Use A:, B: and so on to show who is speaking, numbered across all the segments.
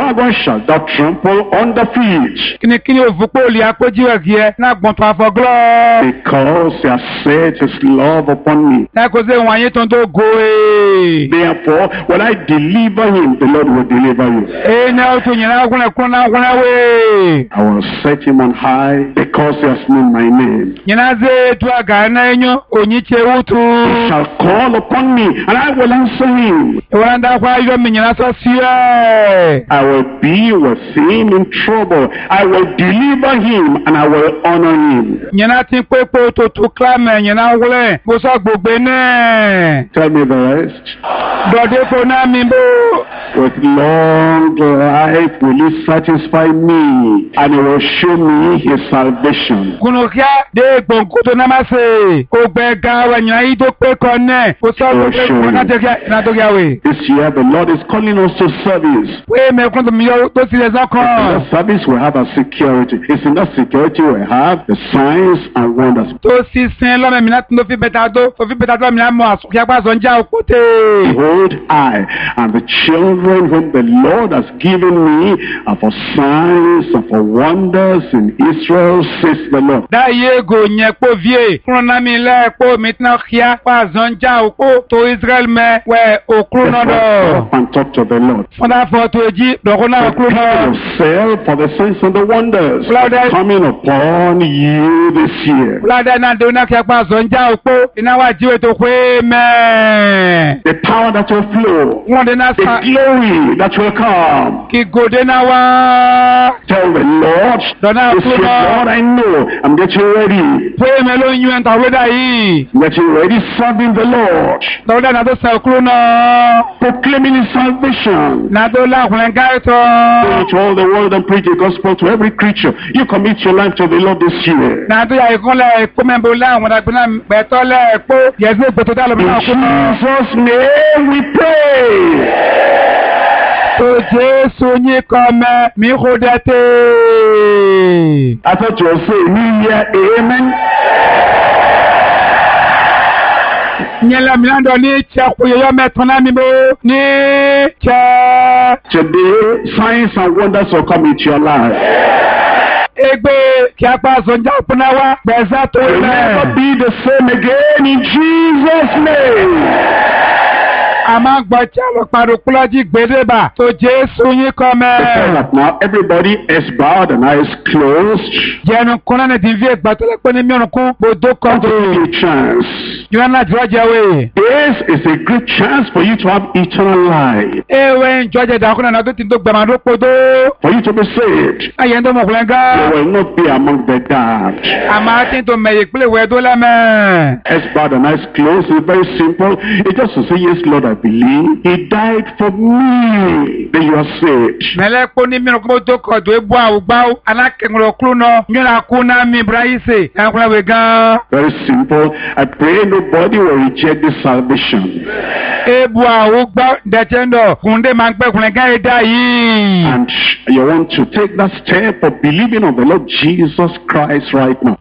A: dragon shalt thou trample under feet.
B: Kini ovukpoli akpojiwegie na gbonto afoglo.
A: Because he has set his love upon me.
B: Na koze wanye tondo goe.
A: Therefore, when I deliver him, the Lord will deliver you.
B: Na otu nyina kuna we.
A: I will set him on high because he has known my name.
B: Nyina ze tu aga na enyo onyiche utu.
A: He shall call upon me and I will answer him.
B: Wanda kwa yo nyina so sie.
A: I will be with him in trouble. I will deliver him and I will honor him.
B: Nyina tin pepo to klame nyina wole bo so gbogbe ne.
A: Tell me the rest.
B: Dode ko na mi bo.
A: With long life will he satisfy me and he will show me his salvation.
B: Kunukia de gbonko na mase. Ogbega wa nyina yi to pe ko ne. Bo so gbogbe na to we.
A: This year the Lord is calling us to service.
B: We me ko mi yo to si
A: the service we have a security. It's in that security we have the signs and wonders.
B: To si sin lo me mi na tun fi betado, fi betado mi na mo aso ki agba so nja okote.
A: Behold, I and the children whom the Lord has given me are for signs and for wonders in Israel, says the Lord.
B: Da ye go nye po vie, kuno na mi le po mi tna khia pa zonja oko to Israel me we okruno do.
A: And talk to the Lord.
B: Funda for to ji do ko na okruno.
A: Yourself for the signs and the wonders coming upon you this year.
B: Na do na khia pa zonja oko ina wa jiwe to kwe me.
A: The power that will flow. The glory that will come.
B: Ki gode na wa.
A: Tell the Lord, this year, Lord, I know I'm getting ready.
B: Pray me lo nyu enta we dai.
A: Getting ready serving the Lord.
B: Do na do sa okruno.
A: Proclaiming his salvation.
B: Na do la khwenga to.
A: Go to all the world and preach the gospel to every creature. You commit your life to the Lord this year.
B: Na do ya ikunle ko membo la won da gbona beto le po yesi beto da lo na ko.
A: In Jesus' name we pray.
B: To Jesu ni kome mi khodete.
A: I thought you were saying me here, amen.
B: Nyela milando ni cha kuyo metona mi bo ni cha.
A: Today, signs and wonders will come into your life.
B: Egbe ki apa zonja punawa beza to
A: never be the same again in Jesus' name.
B: Ama gbocha lo parukuloji gbedeba to Jesu yin kome.
A: Now everybody is bowed and eyes closed.
B: Jenu kuna ne divie gbatole pe ni miorun kun bodo kan to
A: chance.
B: You are not Georgia.
A: This is a great chance for you to have eternal life.
B: When Georgia da kuna na do tin to gbamado podo.
A: For you to be saved.
B: Ayendo mo kulenga.
A: You will not be among the damned.
B: Ama tin to meye pele we do la me.
A: As bad and eyes closed, it's very simple. It just to say, yes, Lord, I believe he died for me. Then you are saved.
B: Mele ko ni mi ko to ko do ebu awugba anakengro kruno nyona kuna mi braise. Akula we gan.
A: Very simple. I pray nobody will reject this salvation.
B: Ebu awugba detendo kunde mangpe kulenga eda yi.
A: And you want to take that step of believing on the Lord Jesus Christ right now.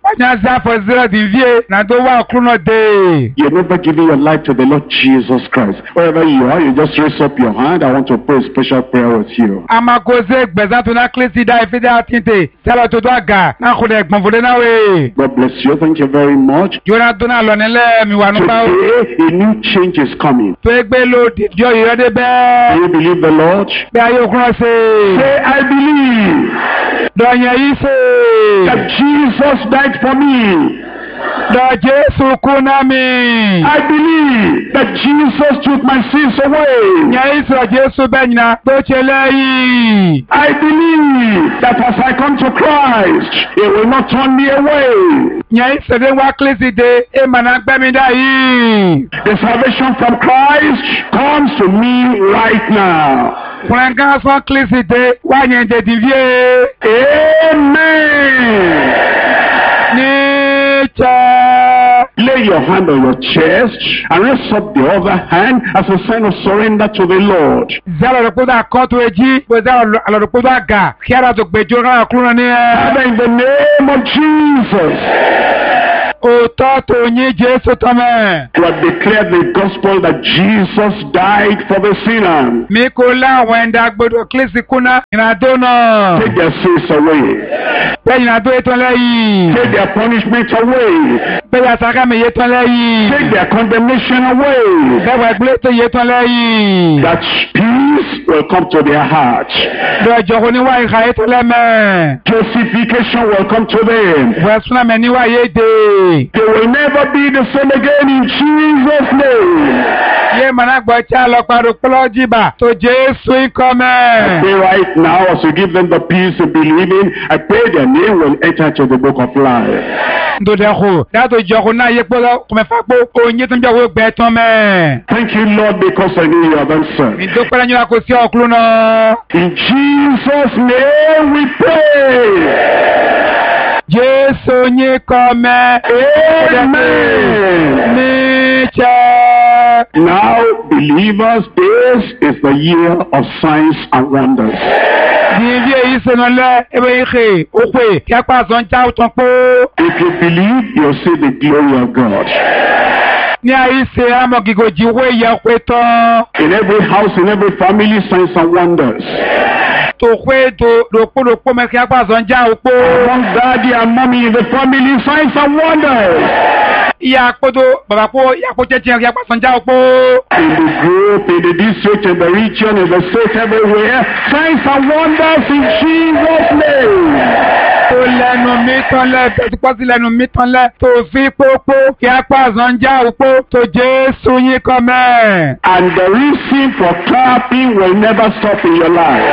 A: You're never giving your life to the Lord Jesus Christ. Wherever you are, you just raise up your hand. I want to pray a special prayer with you. God bless you. Thank you very much. Today, a new change is coming. Do you believe the Lord? Say, I believe that Jesus died for me. I believe that Jesus took my sins away. I believe that as I come to Christ, He will not turn me away. The salvation from Christ comes to me right now. Amen. Lay your hand on your chest and raise up the other hand as a sign of surrender to the Lord. Father, in the name of Jesus,
B: òótọ́ tó yín Jésù tán mẹ́.
A: You have declared the gospel that Jesus died for the sinner.
B: Mi kò láwọn ẹ̀dá gbọdọ̀ kílísì kúnná ìrìnàjò náà.
A: Take their sins away.
B: Bẹ́ẹ̀ ìrìnàjò yé tán lẹ́yìn.
A: Take their punishment away.
B: Bẹ́ẹ̀ àtàkàmì yé tán lẹ́yìn.
A: Take their condemnation away.
B: Bẹ́ẹ̀ wẹ̀ gbé tó yé tán lẹ́yìn.
A: That peace will come to their heart.
B: Bẹ́ẹ̀ jọ̀kọ́ níwá ìhà yé tán lẹ́mẹ̀.
A: Justification will come to them.
B: Wẹ̀ súnà mẹ́ níwá yé dé.
A: They will never be the same again in Jesus' name.
B: Yé màná gbọ́ tí a lọ parọ́ pọ́lọ́ jìbà tó Jésù ikọ́ mẹ́.
A: I pray right now as you give them the peace of believing, I pray their name will enter to the book of life.
B: Ndòdẹ̀kù dátò jọ̀kọ́ náà yé pọ́lọ́ kọ̀mẹ́fà pé oyin tó ń jẹ́ owó gbẹ tán mẹ́.
A: Thank you, Lord, because I know you have answered.
B: Mi tó pẹ́lẹ́ yín wá kó sí ọkùnrin náà.
A: In Jesus' name we pray.
B: Jésù yín kọ́ mẹ́.
A: Amen.
B: Mi jẹ́.
A: Now, believers, this is the year of signs and wonders.
B: Dìbí èyí sẹ́nu lẹ́ ebe ìhe òpè kí a pa àzọ̀ ń já òtún pé.
A: If you believe, you'll see the glory of God.
B: Ní àyè ṣe àmọ̀ gígòjì wé ìyá pé tán.
A: In every house, in every family, signs and wonders.
B: Tòkwé dòpòdòpò mẹ́ kí a pa àzọ̀ ń já òpó.
A: Among daddy and mommy in the family, signs and wonders.
B: Ìyá àpòdò bàbá pò ìyá àpò jẹ́jẹ́ kí a pa àzọ̀ ń já òpó.
A: In the group, in the district, in the region, in the state, everywhere, signs and wonders in Jesus' name.
B: Tó lẹ́nu mi tán lẹ́ bẹ̀tí pọ́sí lẹ́nu mi tán lẹ́ tó fi pópó kí a pa àzọ̀ ń já òpó tó Jésù yín kọ́ mẹ́.
A: And the reason for clapping will never stop in your life.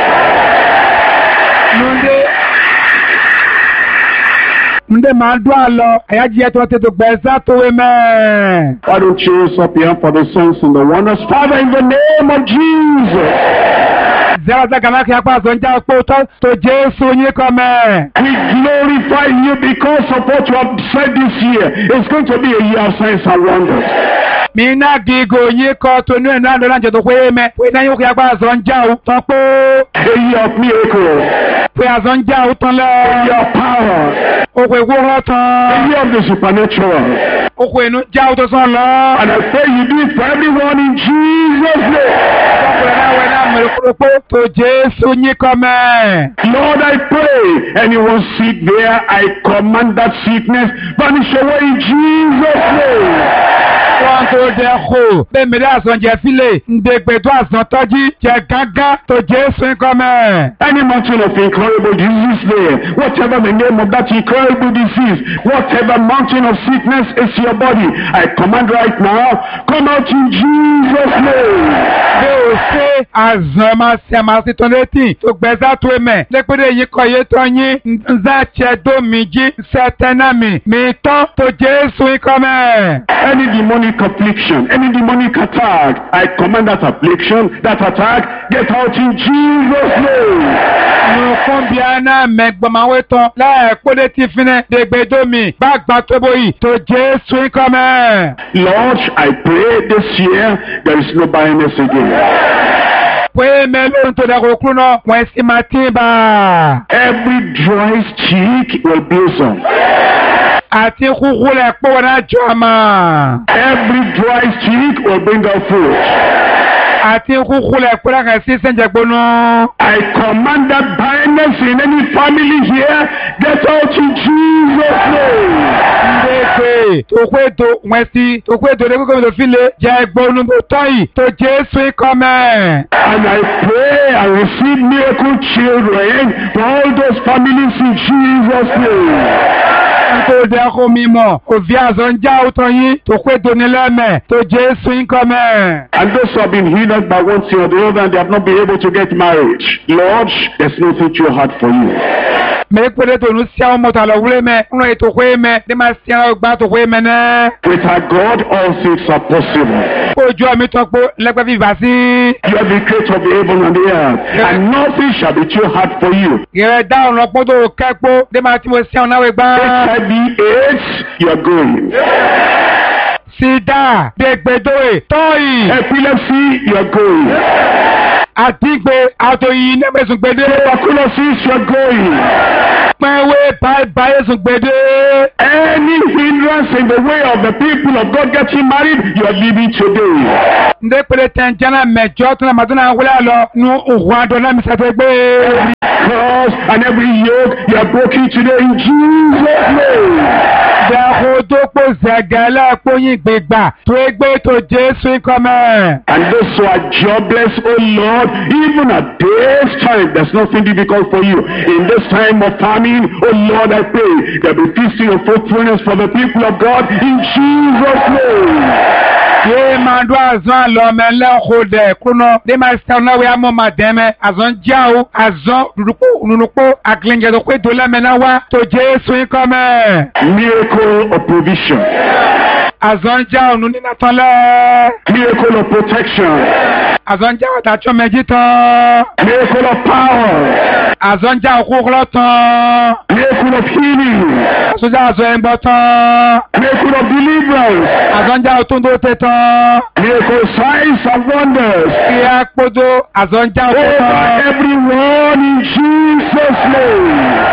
B: Nde máa dún àlọ́ àyájíyẹ tó tètè gbẹ̀ẹ́sà tó wé mẹ́.
A: Why don't you raise up your hand for the signs and the wonders? Father, in the name of Jesus.
B: Zẹ́wọ́sẹ̀ kàmá kí a pa àzọ̀ ń já òpó tó Jésù yín kọ́ mẹ́.
A: We glorify you because of what you have said this year. It's going to be a year of signs and wonders.
B: Mi náà gígò yín kọ́ tó ní ẹ̀nà àdó láǹjọ́ tó pé mẹ́. Pé náà yóò kí a pa àzọ̀ ń já òtán pé.
A: A year of miracles.
B: Pé àzọ̀ ń já òtán lẹ́.
A: A year of power.
B: Òkè ìwúrọ̀
A: A
B: tán.
A: year of the supernatural.
B: Òkè inú já òtán sàn lọ.
A: And I pray you do it for everyone in Jesus' name.
B: Ọkùnrin náà wẹ̀ náà mẹ́rin kúrò pé tó Jésù yín kọ́ mẹ́.
A: Lord, I pray anyone sick there, I command that sickness vanish away in Jesus' name.
B: Wọ́n tó dẹ̀ kó bẹ́ẹ̀ mi dá àsán jẹ́ fílẹ̀ ǹdẹ̀gbẹ̀ tó àsán tọ́jú jẹ́ gángan tó Jésù yín kọ́ mẹ́.
A: Any mountain of incurable disease there, whatever the name of that incurable disease, whatever mountain of sickness is your body, I command right now, come out in Jesus' name.
B: Bí o ṣe àzàn máa ṣe máa ṣe tán létí tó gbẹ́sà tó mẹ́ lẹ́pẹ́rẹ́ yìí kọ́ yé tán yín ǹzá tiẹ̀ dó mi jí ṣẹ́tẹ́nà mi tán tó Jésù yín kọ́ mẹ́.
A: Any demonic affliction, any demonic attack, I command that affliction, that attack, get out in Jesus' name.
B: Mo fún bí a náà mẹ́gbọ̀máwé tán láàpọ̀lẹ́ ti finẹ́ dègbèdómi bá gbà tó bóyì tó Jésù yín kọ́ mẹ́.
A: Lord, I pray this year there is no barrenness again.
B: Pé mẹ́lóhun tó dẹ̀kọ̀ kúrú náà wọ́n sì máa tí bá.
A: Every dry stick will blossom.
B: Àti kúkú lẹ̀ pọ̀ wọn náà jọ àmà.
A: Every dry stick will bring out fruit.
B: Àti kúkú lẹ̀ pọ̀ lákàn sí sẹ́ǹjẹ̀ gbóná.
A: I command that barrenness in any family here, get out in Jesus' name.
B: Ndéèpé tòkó ètò wọ́n sí tòkó ètò ní kókó mi tó fi lè jẹ́ gbónú tó tọ́yì tó Jésù ikọ́ mẹ́.
A: And I pray I receive miracle children for all those families in Jesus' name.
B: Tó dẹ́kun mímọ̀, òfin àzọ̀ ń já òtọ́ yín tó pé tónílẹ́mẹ̀ tó Jésù ń kọ́ mẹ́.
A: And those who have been hindered by one thing or the other and they have not been able to get married, Lord, there's nothing too hard for you.
B: Mẹ́pẹ́lẹ́ tó ń sí àwọn mọ́tò àlọ́ wúlé mẹ́, ń rán ètò pé mẹ́, ní máa sí àwọn ọgbà tó pé mẹ́ náà.
A: With our God, all things are possible.
B: Ojú ọmọ tó pé lẹ́gbẹ́ bíbá sí.
A: You are the creator of the heaven and the earth, and nothing shall be too hard for you.
B: Ìrẹ̀ dáhùn lọ́pọ̀ tó kẹ́pọ̀, ní máa tí mo sí àwọn náà gbá.
A: HIV/AIDS, you are going.
B: Sida, dègbèdóè, tọ́yì.
A: Epilepsy, you are going.
B: Àdígbé, àtòyìn nẹ́mẹ̀sùn gbèdé.
A: Tuberculosis, you are going.
B: Pẹ̀wé báyé sùn gbèdé.
A: Any hindrance in the way of the people of God getting married, you are leaving today.
B: Nde pele tenjana mejo tuna maduna wala lo nu uwado na misategbe.
A: Cross and every yoke, you are broken today in Jesus' name. And those who are jobless, oh Lord, even at this time, there's nothing difficult for you. In this time of famine, oh Lord, I pray there will be feasting of fruitfulness for the people of God in Jesus' name.
B: Ye mandwa azan lo mele khode kuno de ma stana we amo mademe azan jao azan nunupo aklenje do kwe dola menawa to Jesu ikome
A: miracle of provision,
B: azan jao nuni natala
A: miracle of protection,
B: azan jao dacho mejita
A: miracle of power,
B: azan jao kuglota
A: miracle of healing,
B: azan embota
A: miracle of deliverance,
B: azan jao tundo teta
A: miracle signs and wonders over everyone in Jesus' name.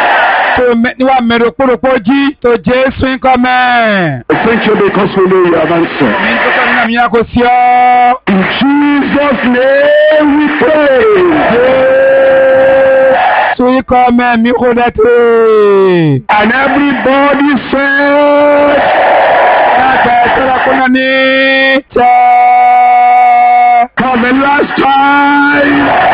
A: Thank you because we know you have answered. In Jesus' name we pray. And everybody said, for the last time.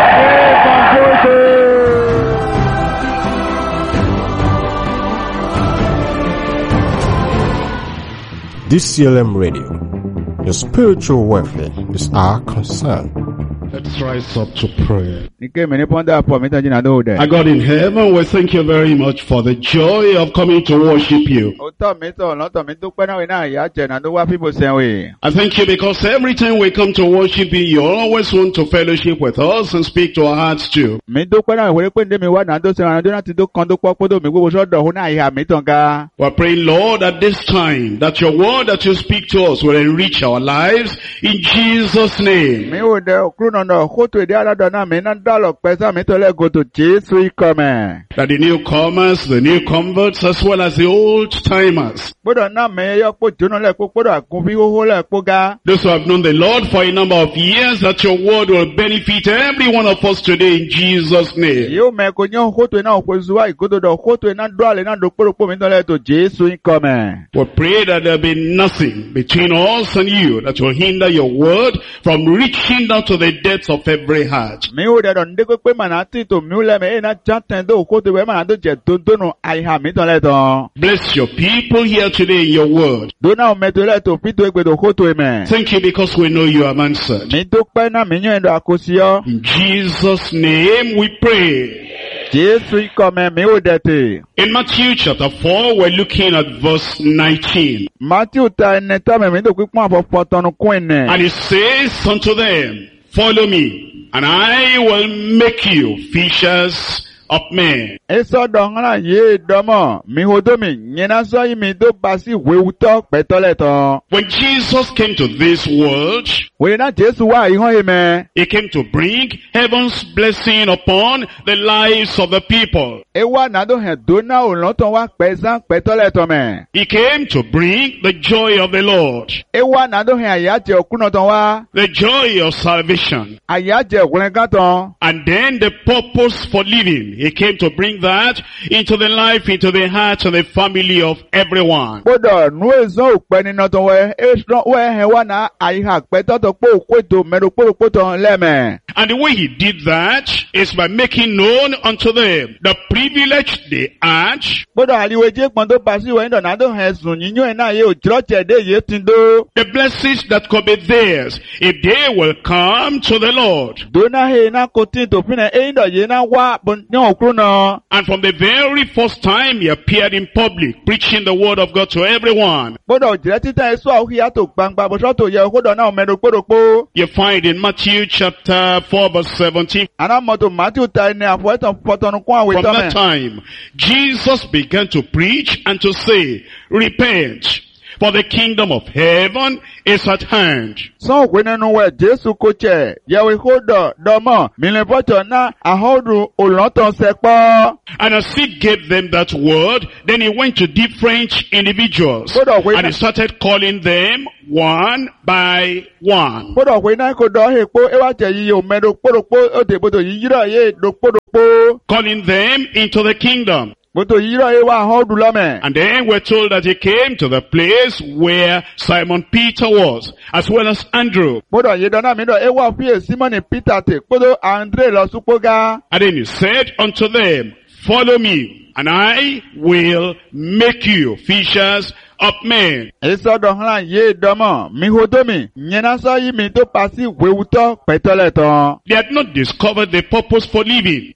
C: DCLM Radio, your spiritual welfare is our concern.
D: Let's rise up to prayer.
E: Our
D: God in heaven, we thank you very much for the joy of coming to worship you. I thank you because every time we come to worship you, you always want to fellowship with us and speak to our hearts too. We're praying, Lord, at this time, that your word that you speak to us will enrich our lives in Jesus' name. That the newcomers, the new converts, as well as the old timers, those who have known the Lord for a number of years, that your word will benefit every one of us today in Jesus' name. We pray that there be nothing between us and you that will hinder your word from reaching down to the depths of every heart. Bless your people here today in your word. Thank you because we know you have answered. In Jesus' name we pray. In Matthew chapter 4, we're looking at verse 19. And it says unto them, follow me, and I will make you fishers of men. When Jesus came to this world, he came to bring heaven's blessing upon the lives of the people. He came to bring the joy of the Lord, the joy of salvation, and then the purpose for living. He came to bring that into the life, into the heart, and the family of everyone. And the way he did that is by making known unto them the privilege they had, the blessings that could be theirs if they will come to the Lord. And from the very first time he appeared in public, preaching the word of God to everyone, you find in Matthew chapter 4 verse 17, from that time, Jesus began to preach and to say, repent, for the kingdom of heaven is at hand.
E: Sọ òwe nínú wẹ̀ Jésù kò jẹ́ yẹ̀wò ìkódọ̀ dọ́mọ̀ mílíọ̀nù náà àhọ́dù olùrántàn sẹ́pọ̀.
D: And as he gave them that word, then he went to different individuals. And he started calling them one by one.
E: Gbọ́dọ̀ pé náà kò dọ̀ èpo ewàjẹ́ yìí ò mẹ́rin pódòpó òdèbodò yìí yírọ̀ yé dòpódòpó.
D: Calling them into the kingdom.
E: And
D: then we're told that he came to the place where Simon Peter was, as well as Andrew. And then he said unto them, follow me, and I will make you fishers of men. They had not discovered the purpose for living.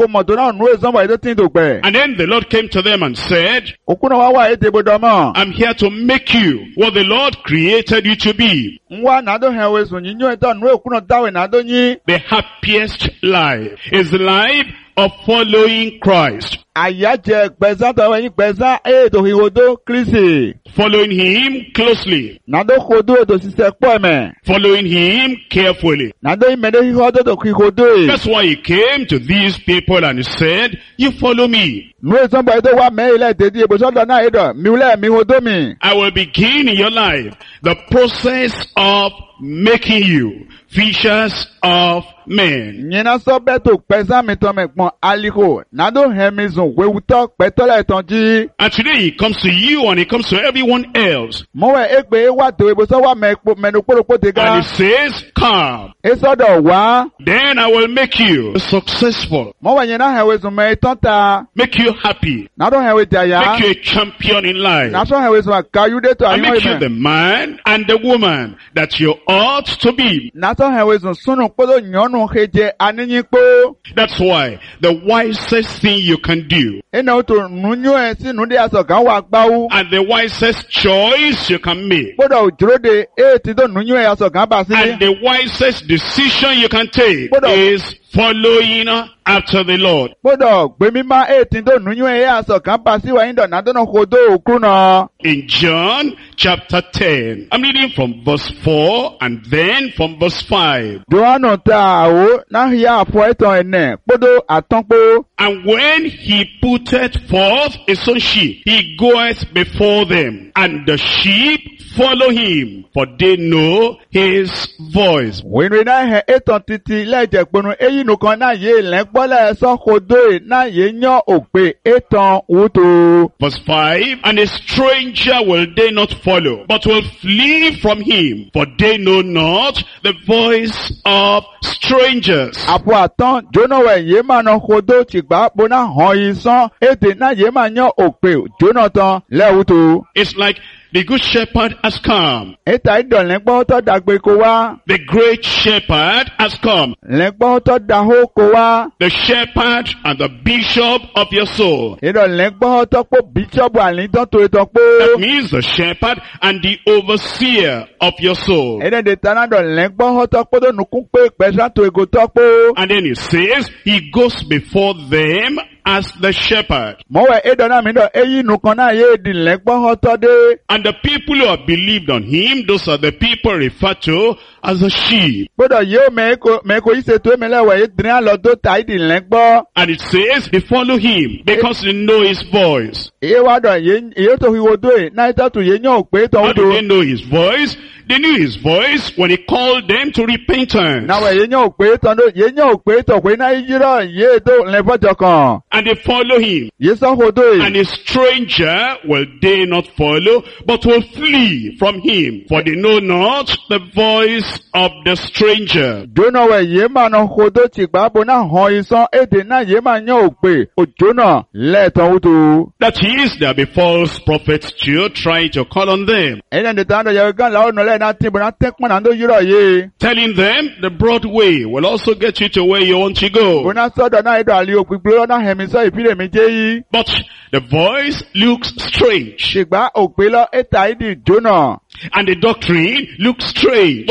D: And then the Lord came to them and said, I'm here to make you what the Lord created you to be. The happiest life is the life of following Christ. Following him closely. Following him carefully. That's why he came to these people and he said, you follow me. I will begin in your life the process of making you fishers of men. And today he comes to you and he comes to everyone else. And he says, come. Then I will make you successful. Make you happy. Make you a champion in life. And make you the man and the woman that you ought to be. That's why the wisest thing you can do and the wisest choice you can make and the wisest decision you can take is following after the Lord. In John chapter 10, I'm reading from verse 4 and then from verse 5. And when he putteth forth his own sheep, he goeth before them, and the sheep follow him, for they know his voice. Verse 5, and a stranger will they not follow, but will flee from him, for they know not the voice of strangers. It's like the good shepherd has come. The great shepherd has come. The shepherd and the bishop of your soul. That means the shepherd and the overseer of your soul. And then he says, he goes before them as the shepherd. And the people who have believed on him, those are the people referred to as the sheep. And it says they follow him because they know his voice. How do they know his voice? They knew his voice when he called them to repentance. And they follow him. And a stranger will they not follow, but will flee from him, for they know not the voice of the stranger. That is, there be false prophets too, trying to call on them. Telling them the broad way will also get you to where you want to go. But the voice looks strange. And the doctrine looks strange.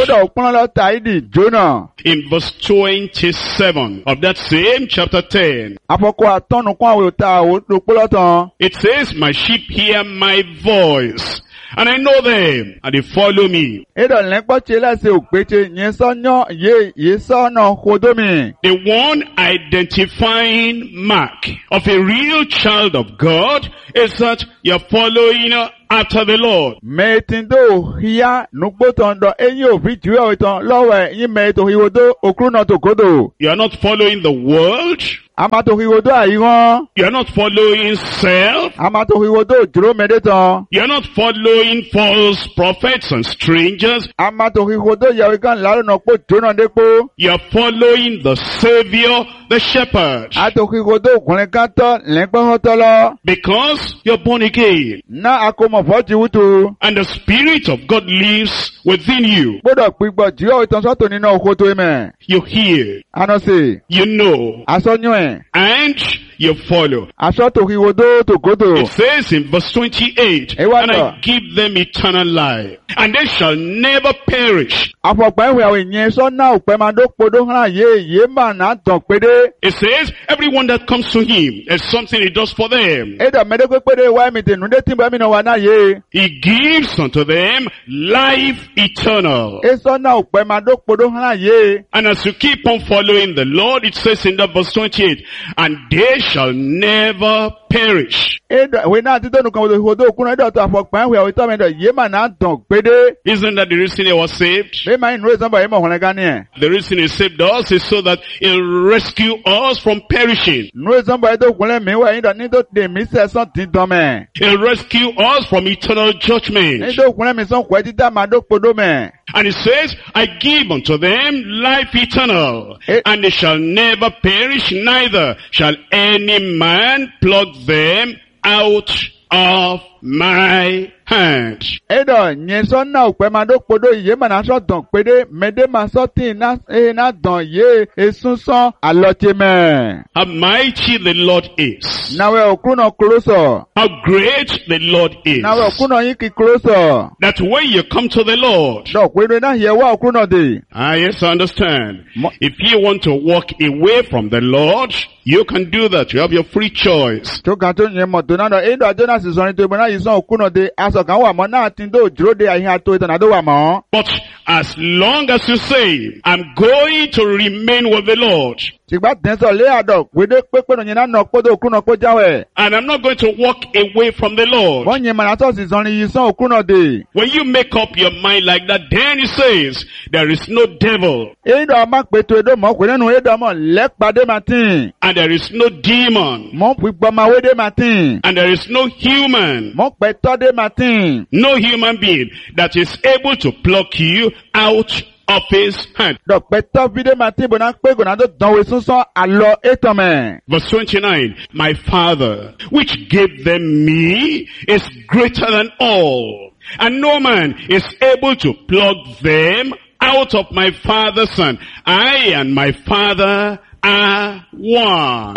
D: In verse 27 of that same chapter 10, it says, my sheep hear my voice, and I know them, and they follow me.
E: Edo lenkpoche lase okpeche nyesonyo yesono hodomi.
D: The one identifying mark of a real child of God is that you're following after the Lord.
E: Metindo hiya nukbotondo enyo vijuwe oiton lowe yin meto hiwodo okruno to kodo.
D: You are not following the world.
E: Amato hiwodo ayigon.
D: You are not following self.
E: Amato hiwodo juro medeton.
D: You are not following false prophets and strangers.
E: Amato hiwodo yawigan laro nokpo jona depo.
D: You are following the Savior, the Shepherd.
E: Ato hiwodo kunenkanto lenkpo hotolo.
D: Because you're born again.
E: Na akomo foji wutu.
D: And the Spirit of God lives within you.
E: Bodo pigbo jiyo iton soto nino okoto ime.
D: You hear.
E: Anose.
D: You know.
E: Asonyo
D: and you follow.
E: It
D: says in verse 28, and I give them eternal life, and they shall never perish. It says, everyone that comes to him, there's something he does for them. He gives unto them life eternal. And as you keep on following the Lord, it says in the verse 28, and they shall never perish. Isn't that the reason he was saved? The reason he saved us is so that he'll rescue us from perishing. He'll rescue us from eternal judgment. And it says, I give unto them life eternal, and they shall never perish, neither shall any man pluck them out of my hand.
E: Edo nyesona ukpemado podo ye manaso don pede mede masoti na don ye esunson alotime.
D: How mighty the Lord is.
E: Nawe okuno closer.
D: How great the Lord is.
E: Nawe okuno yiki closer.
D: That when you come to the Lord.
E: Dok we na hear wa okuno de.
D: Yes, I understand. If you want to walk away from the Lord, you can do that. You have your free choice.
E: To kanto nyemo to na do endo ajona sisoni to bona yison okuno de aso kan wa mo na tindo juro de ahin ato itan ado wa mo.
D: But as long as you say, I'm going to remain with the Lord. And I'm not going to walk away from the Lord. When you make up your mind like that, then he says, there is no devil. And there is no demon. And there is no human. No human being that is able to pluck you out of his hand. Verse 29, my Father, which gave them me, is greater than all, and no man is able to pluck them out of my Father's hand. I and my Father are one.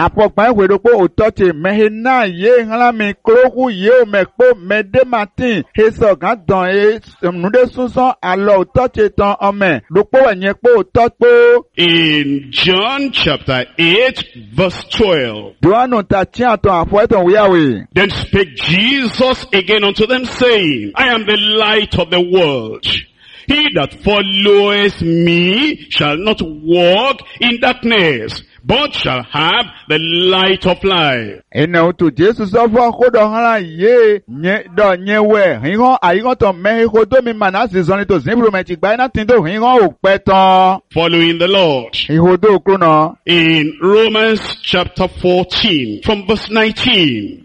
D: In John chapter 8 verse 12. Then spake Jesus again unto them, saying, I am the light of the world. He that followeth me shall not walk in darkness, but shall have the light of life. Following the Lord. In Romans chapter 14 from verse 19.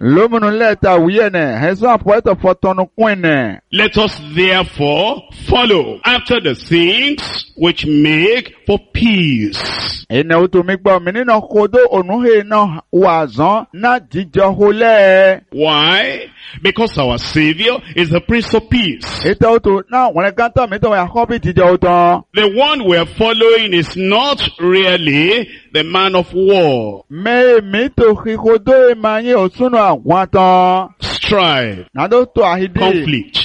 D: Let us therefore follow after the things which make for peace. Why? Because our Savior is the Prince of Peace. The one we are following is not really the man of war. Strife, conflict,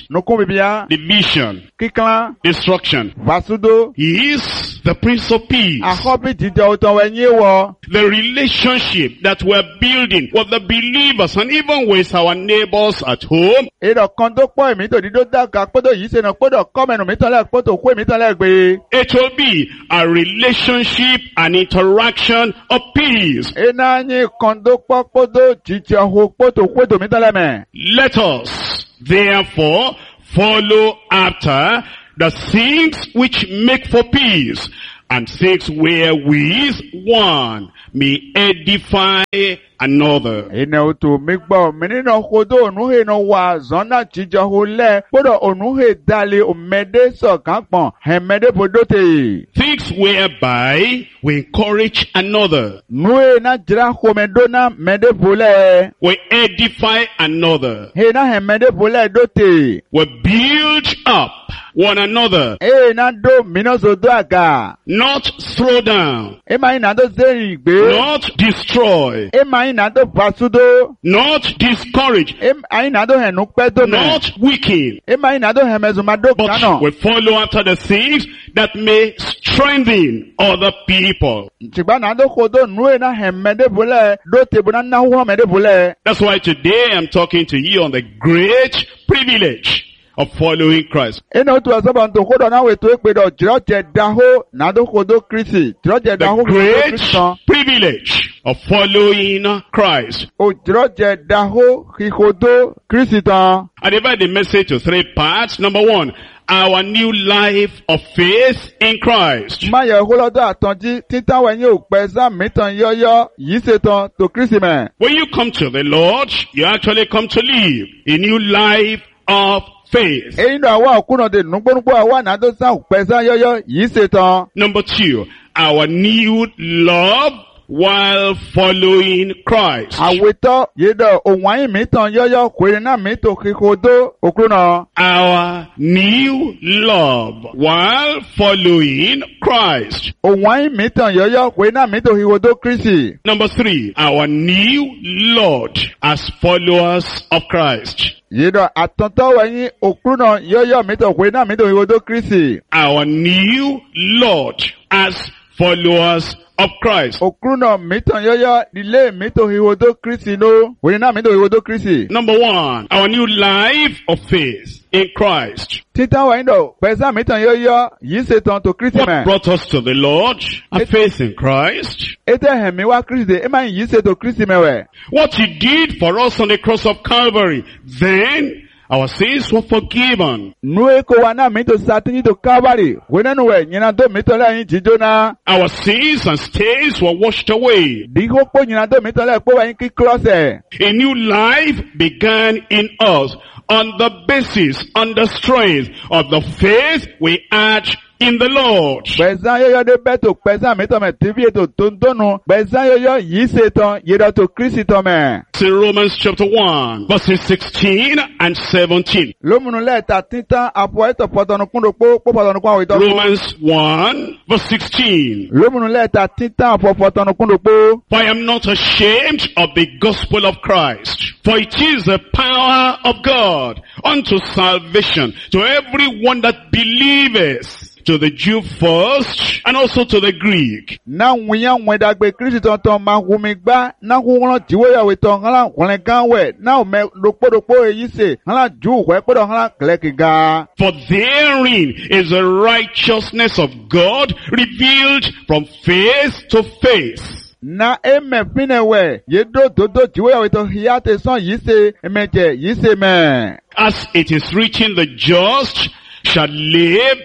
E: Nukun bibia.
D: division,
E: Kiklan.
D: destruction.
E: Vasudo.
D: He is the Prince of Peace.
E: Ahobi jija otan wenye wo.
D: The relationship that we're building with the believers and even with our neighbors at home
E: Edo kan tó pọ̀ èmi tó dídó dàgbà pọ́dọ̀ yìí ṣe náà pọ́dọ̀ kọ́mẹ̀nù mi tán lẹ́ẹ̀ pọ́dọ̀ kó èmi tán lẹ́ẹ̀ gbé.
D: it will be a relationship and interaction of peace.
E: Ena nyi kan tó pọ̀ pọ́dọ̀ jíjẹ ho pọ́dọ̀ kó ètò mi tán lẹ́mẹ̀.
D: Let us therefore follow after the things which make for peace and things wherewith one may edify another.
E: Ene otu mi gbọ́ mi nínú kodo onuhe no wa zọ́nà jíjẹ ho lẹ́ pọ́dọ̀ onuhe dali omede sọ̀kan pọ̀n hẹ̀mẹ́dẹ́ bodote.
D: Things whereby we encourage another,
E: Nue na jira homedo na mẹ́dẹ́ bolẹ̀.
D: we edify another,
E: He na hẹ̀mẹ́dẹ́ bolẹ̀ dote.
D: we build up one another,
E: E na do minosodo aga.
D: not throw down,
E: E ma ina do zeri gbe.
D: not destroy,
E: E ma ina do basudo.
D: not discourage,
E: E ma ina do henu pedo me.
D: not weaken.
E: E ma ina do hemezumado
D: But
E: kano.
D: we follow after the things that may strengthen other people.
E: Chigba na do kodo nue na hemede bole do tebu na na huwa mede bole.
D: That's why today I'm talking to you on the great privilege of following Christ.
E: Ena otu asaba nto kodo na wetu ekpedo jiroje daho na do kodo Kristi. Jiroje daho
D: The
E: kodo
D: great
E: Kristo.
D: privilege of following Christ.
E: O jiroje daho kikodo Kristi tan.
D: I divide the message to three parts. Number one, our new life of faith in Christ.
E: Ma ye holodo atanji titan wenye okpeza mitan yoyo yi setan to Kristi me.
D: When you come to the Lord, you actually come to live a new life of faith.
E: Eyin do awa okuna de nugbonugbo awa na do san okpeza yoyo yi setan.
D: Number two, our new love while following Christ.
E: Aweto yedo onwayin mitan yoyo kwere na mito kikodo okruna.
D: Our new love while following Christ.
E: Onwayin mitan yoyo kwere na mito kikodo Kristi.
D: Number three, our new Lord as followers of Christ.
E: Yedo atonto wenyi okruna yoyo mito kwere na mito kikodo Kristi.
D: Our new Lord as followers of Christ.
E: Okruna mitan yoyo dile mito kikodo Kristi no. Kwere na mito kikodo Kristi.
D: Number one, our new life of faith in Christ.
E: Titan wenyi do pesa mitan yoyo yi setan to Kristi
D: What
E: me.
D: brought us to the Lord? A faith in Christ.
E: Ete hemi wa Kristi ema yi se to Kristi mewe.
D: What he did for us on the cross of Calvary. Then our sins were forgiven.
E: Nue ko wana mito satini to Calvary. Wenenu we nyina do mito la yin jijona.
D: Our sins and stains were washed away.
E: Digo po nyina do mito la po wa yin ki cross e.
D: A new life began in us on the basis, on the strength of the faith we had in the Lord.
E: Pesa yoyo de beto pesa mito me TV to tontonu. Pesa yoyo yi se ton yedo to Kristi to me.
D: In Romans chapter 1, verses 16 and 17.
E: Lomunu leta titan apo eto potonu kundo po potonu kwa wito.
D: Romans 1, verse 16.
E: Lomunu leta titan apo potonu kundo po.
D: For I am not ashamed of the gospel of Christ, for it is the power of God unto salvation to everyone that believeth, to the Jew first, and also to the Greek.
E: Na wiya wedagbe Kristi tonton ma humi gba na huwon jiwo ya weton hala wole gan we na o me dopo eyi se hala ju we podo hala kleki ga.
D: For therein is the righteousness of God revealed from faith to faith.
E: Na eme fine we yedo dodo jiwo ya weton hiate son yi se emeje yi se me.
D: As it is written, the just shall live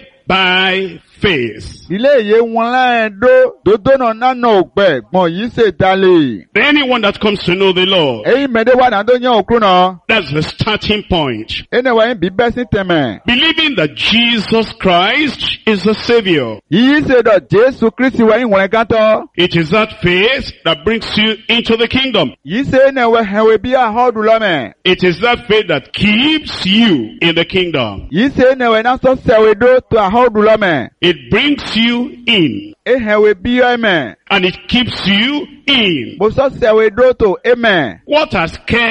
D: by faith.
E: Ile ye won la do dodo no na no gbe gbon yi se dale.
D: Anyone that comes to know the Lord,
E: Eyi mede wa na do yan okru na.
D: that's the starting point.
E: Ene wa yin bi besin teme.
D: Believing that Jesus Christ is the Savior.
E: Yi se do Jesu Kristi wa yin won kan to.
D: It is that faith that brings you into the kingdom.
E: Yi se ne we hewe bi a hodu lo me.
D: It is that faith that keeps you in the kingdom.
E: Yi se ne we na so sewe do to a hodu lo me.
D: It brings you in,
E: E hewe bi yo me.
D: and it keeps you in.
E: Bo so sewe do to amen.
D: What has kept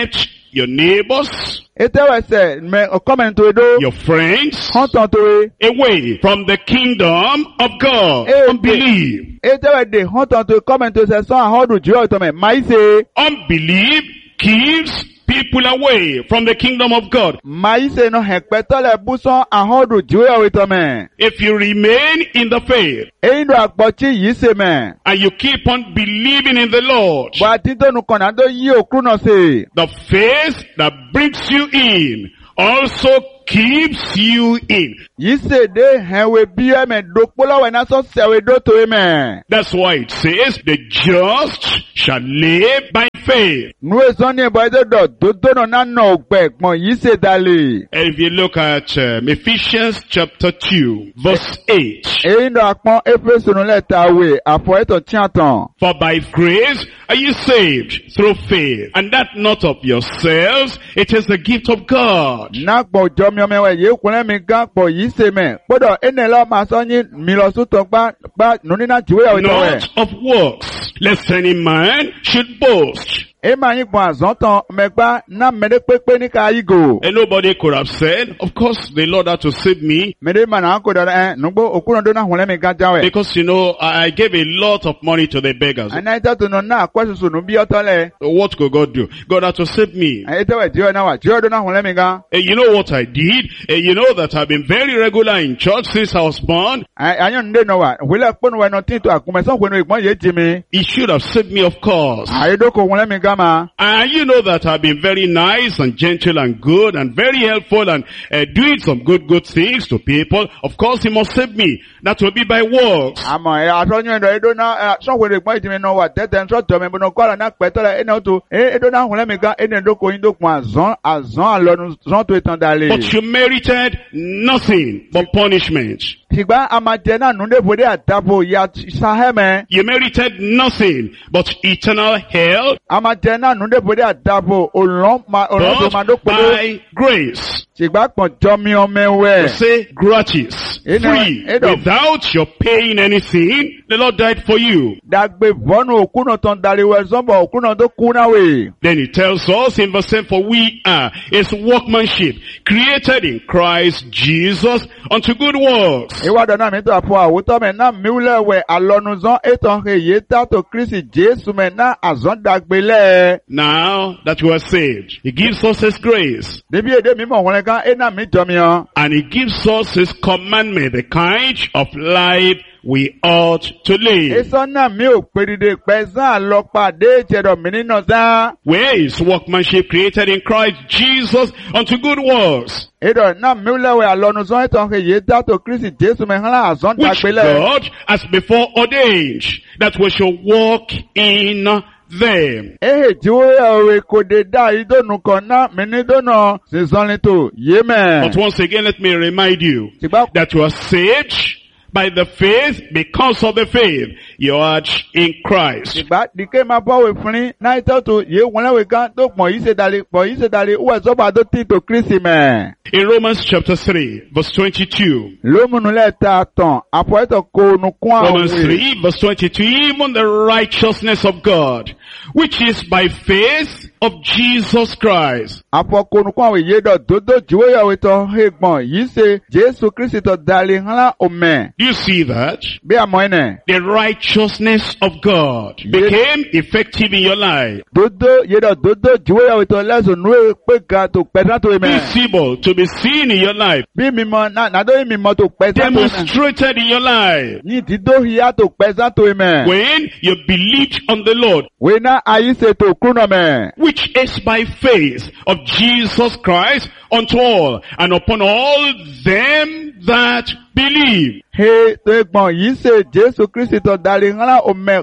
D: your neighbors,
E: Etewese me comment edo.
D: your friends,
E: Hontantoe.
D: away from the kingdom of God. Unbelief.
E: Etewede hontantoe comment se son ahodu jiwa itome. Maise.
D: Unbelief keeps people away from the kingdom of God.
E: Maise no hekpetole buson ahodu jiwa itome.
D: If you remain in the faith
E: Eindo akpochi yise me.
D: and you keep on believing in the Lord,
E: Bwa tito nukonado yi okruno se.
D: the faith that brings you in also keeps you in.
E: Yise de henwe biye me dokpolo we na so sewe do to me.
D: That's why it says the just shall live by faith.
E: Nwe soni ebo edo do no na no gbon yise dale.
D: And if you look at Ephesians chapter 2 verse 8.
E: Eindo akpon Efesu no leta we afo eto tiatan.
D: For by grace are you saved through faith, and that not of yourselves, it is the gift of God.
E: Na gbo jo mi omewe ye kunle mi gan po yise me. Podo ene lo ma so yin mi lo su to gba nuni na jiwe ya we to we.
D: Not of works, lest any man should boast.
E: Ema yin gbon azontan megba na mede pepe ni ka igo.
D: And nobody could have said, of course the Lord had to save me,
E: Mede man anko do nugbo okuno do na hunle mi gan jawe.
D: because I gave a lot of money to the beggars.
E: Anaita to no na kwasusu no bi otole.
D: What could God do? God had to save me.
E: Etewe jiwe na wa jiwe do na hunle mi gan.
D: And you know what I did? And you know that I've been very regular in church since I was born.
E: Ayon nde no wa wile ponu we no tin to akumeson kwenu igbon ye jimi.
D: He should have saved me, of course.
E: Ayedo ko hunle mi gan ma.
D: And you know that I've been very nice and gentle and good and very helpful and doing some good things to people. Of course, he must save me. That will be by works.
E: Amo atonyo ndo edo na so kwenu igbon jimi no wa tete nso to me bono kwala na petole ene to edo na hunle mi gan ene do ko yin do kun azon alonu zon to etan dale.
D: But you merited nothing but punishment.
E: Sigba amaje na nunde bode adabo ya saheme.
D: You merited nothing but eternal hell.
E: Amaje na nunde bode adabo olon to ma do
D: But by grace.
E: Sigba pon jomi omewe.
D: We say gratis, free, without your paying anything. The Lord died for you.
E: Dagbe vonu okuno ton daliwe zombo okuno do kuna we.
D: Then he tells us in verse 7, for we are his workmanship, created in Christ Jesus unto good works.
E: Ewa do na mi to apo awuto me na miule we alonu zon eton he yeta to Kristi Jesu me na azon dagbele.
D: Now that we are saved, he gives us his grace.
E: Debi ede mi mo won kan ena mi jomi
D: And he gives us his commandment, the kind of life we ought to live.
E: Eso na mi o peride pezan lo pade chedo mi nino za.
D: Where is workmanship created in Christ Jesus unto good works,
E: Edo na miule we alonu zon eton he yeta to Kristi Jesu me hala azon
D: which
E: dagbele.
D: God has before ordained that we shall walk in them.
E: Ehe jiwe we kode da idonu kona minidono sizonito yeme.
D: But once again, let me remind you
E: Sigba
D: that you are saved by the faith, because of the faith you are in Christ.
E: sigba dike ma bo we funi na ito to ye wonle we kan to pon yise dale uwe so ba do tin to Kristi me.
D: In Romans chapter 3 verse 22.
E: Lo munu le ta ton apo eto ko nu kwa
D: Romans
E: we.
D: 3 verse 22. Even the righteousness of God, which is by faith of Jesus Christ.
E: Apo ko nu kwa we ye do dodo jiwe ya we to hegbon yise Jesu Kristi to dale hala ome.
D: Do you see that?
E: Be amo ene.
D: The righteousness of God became effective in your life.
E: Dodo ye do dodo jiwe ya we to leso nu pe ga to pesan to me.
D: Visible to be seen in your life.
E: Bí mímọ́ na do mímọ́ tó pesan to me.
D: Demonstrated in your life.
E: Ni ti do hiya to pesan to me.
D: When you believed on the Lord,
E: We na ayise to kuno me.
D: which is by faith of Jesus Christ unto all and upon all them that believe.
E: He to egbon yìí ṣe Jésù Kristi to dali ńlá ome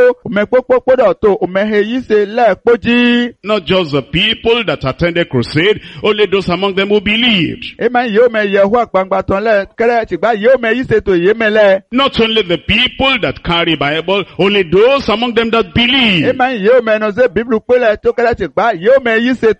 E: pópó podò to ome he yìí ṣe lẹ́ẹ̀kpójì.
D: Not just the people that attended crusade, only those among them who believed.
E: Ema yìí ome yehu àgbàǹgbà tán lẹ kẹrẹ tìgbà yìí ome yìí ṣe to yìí mẹlẹ.
D: Not only the people that carry Bible, only those among them that believe.
E: Ema yìí ome ẹnu ṣe bíbélù pélé tó kẹrẹ tìgbà yìí ome yìí ṣe to yìí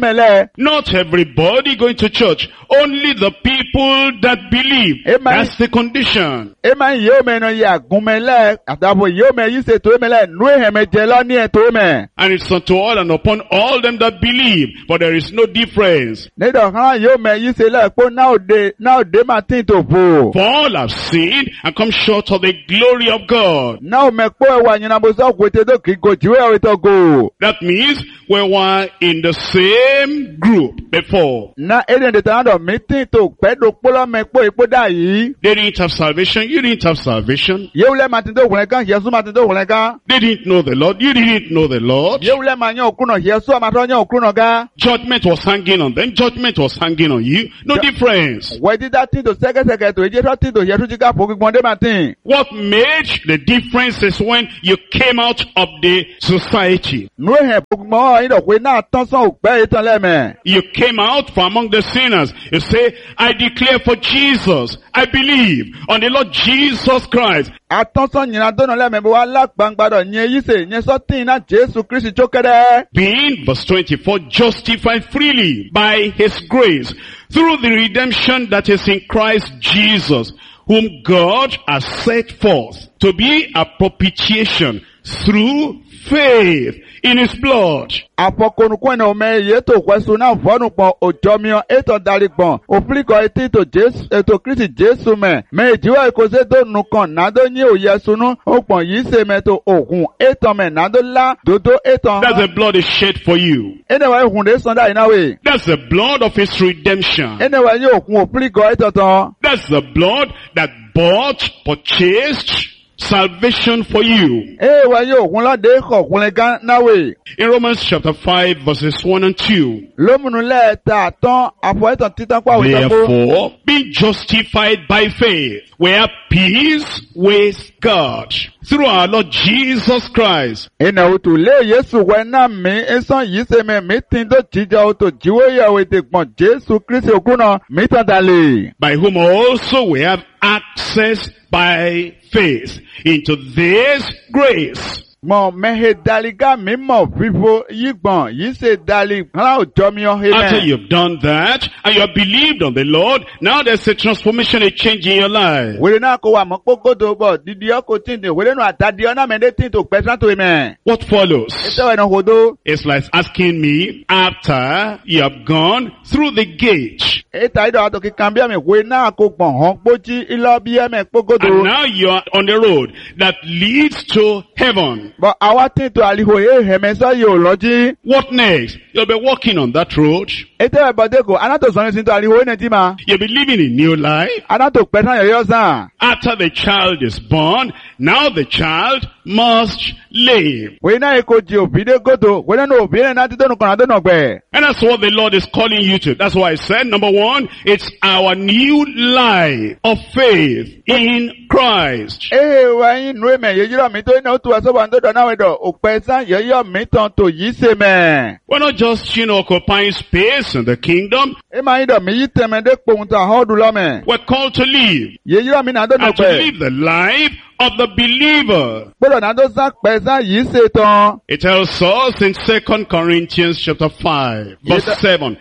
E: mele.
D: Not everybody going to church. Only the people that believe.
E: Amen.
D: That's the condition.
E: Ema yo me no ya gumele. Atabo yo me yise to mele. Nwe heme jelo ni eto me.
D: And it's unto all and upon all them that believe. For there is no difference.
E: Nedo han yo me yise le po now de matin to po.
D: For all have sinned and come short of the glory of God.
E: Now me po e wa nyina bo so kwete do ki go jiwe we to go.
D: That means we were in the same group before.
E: Na eden de tando meeting to pedo polo me po ipo da yi.
D: They didn't have salvation. You didn't have salvation.
E: Yewule matin to wole kan Yesu matin to wole kan.
D: They didn't know the Lord. You didn't know the Lord.
E: Yewule manyo okuno Yesu amatonyo okuno ga.
D: Judgment was hanging on them. Judgment was hanging on you. No difference.
E: We did that thing to second to eje to thing to Yesu jiga po gbonde matin.
D: What made the difference is when you came out of the society.
E: Nu he po gbon ido we na tan san o pe itan le me.
D: You came out from among the sinners. You say, I declare for Jesus. I believe on the Lord Jesus Christ.
E: Atansan nyina dono le me bo ala gbangbado nye yise nye so tin na Jesu Christ chokere.
D: Being, verse 24, justified freely by his grace through the redemption that is in Christ Jesus, whom God has set forth to be a propitiation through faith in his blood.
E: Apokonukwen o me ye to kwesu na vonu pon ojomio eto darigbon opliko eti to Jesu eto Kristi Jesu me jiwa ikose do nukan nado nyi o yesunu opon yi se me to okun eto me nado la dodo eto.
D: That's the blood is shed for you.
E: Anyway hunde sonda inawe.
D: That's the blood of his redemption.
E: Anyway yi okun opliko eto ton.
D: That's the blood that bought, purchased salvation for you.
E: In
D: Romans chapter 5 verses 1 and 2. Therefore, being justified by faith, we have peace with God through our Lord Jesus Christ. By whom also we have access by faith into this grace.
E: After you've
D: done that, and you have believed on the Lord, now there's a transformation, a change in your life. What follows? It's like asking me, after you have gone through the gate, and now you are on the road that leads to heaven.
E: But what
D: next? You'll be walking on that road. You'll be living a new life. After the child is born, now the child must live. And that's what the Lord is calling you to. That's why I said, number one, it's our new life of faith in Christ.
E: We're
D: not just, occupying space in the kingdom. We're called to live. And to live the life of the believer. It tells us in 2 Corinthians chapter 5, verse 7.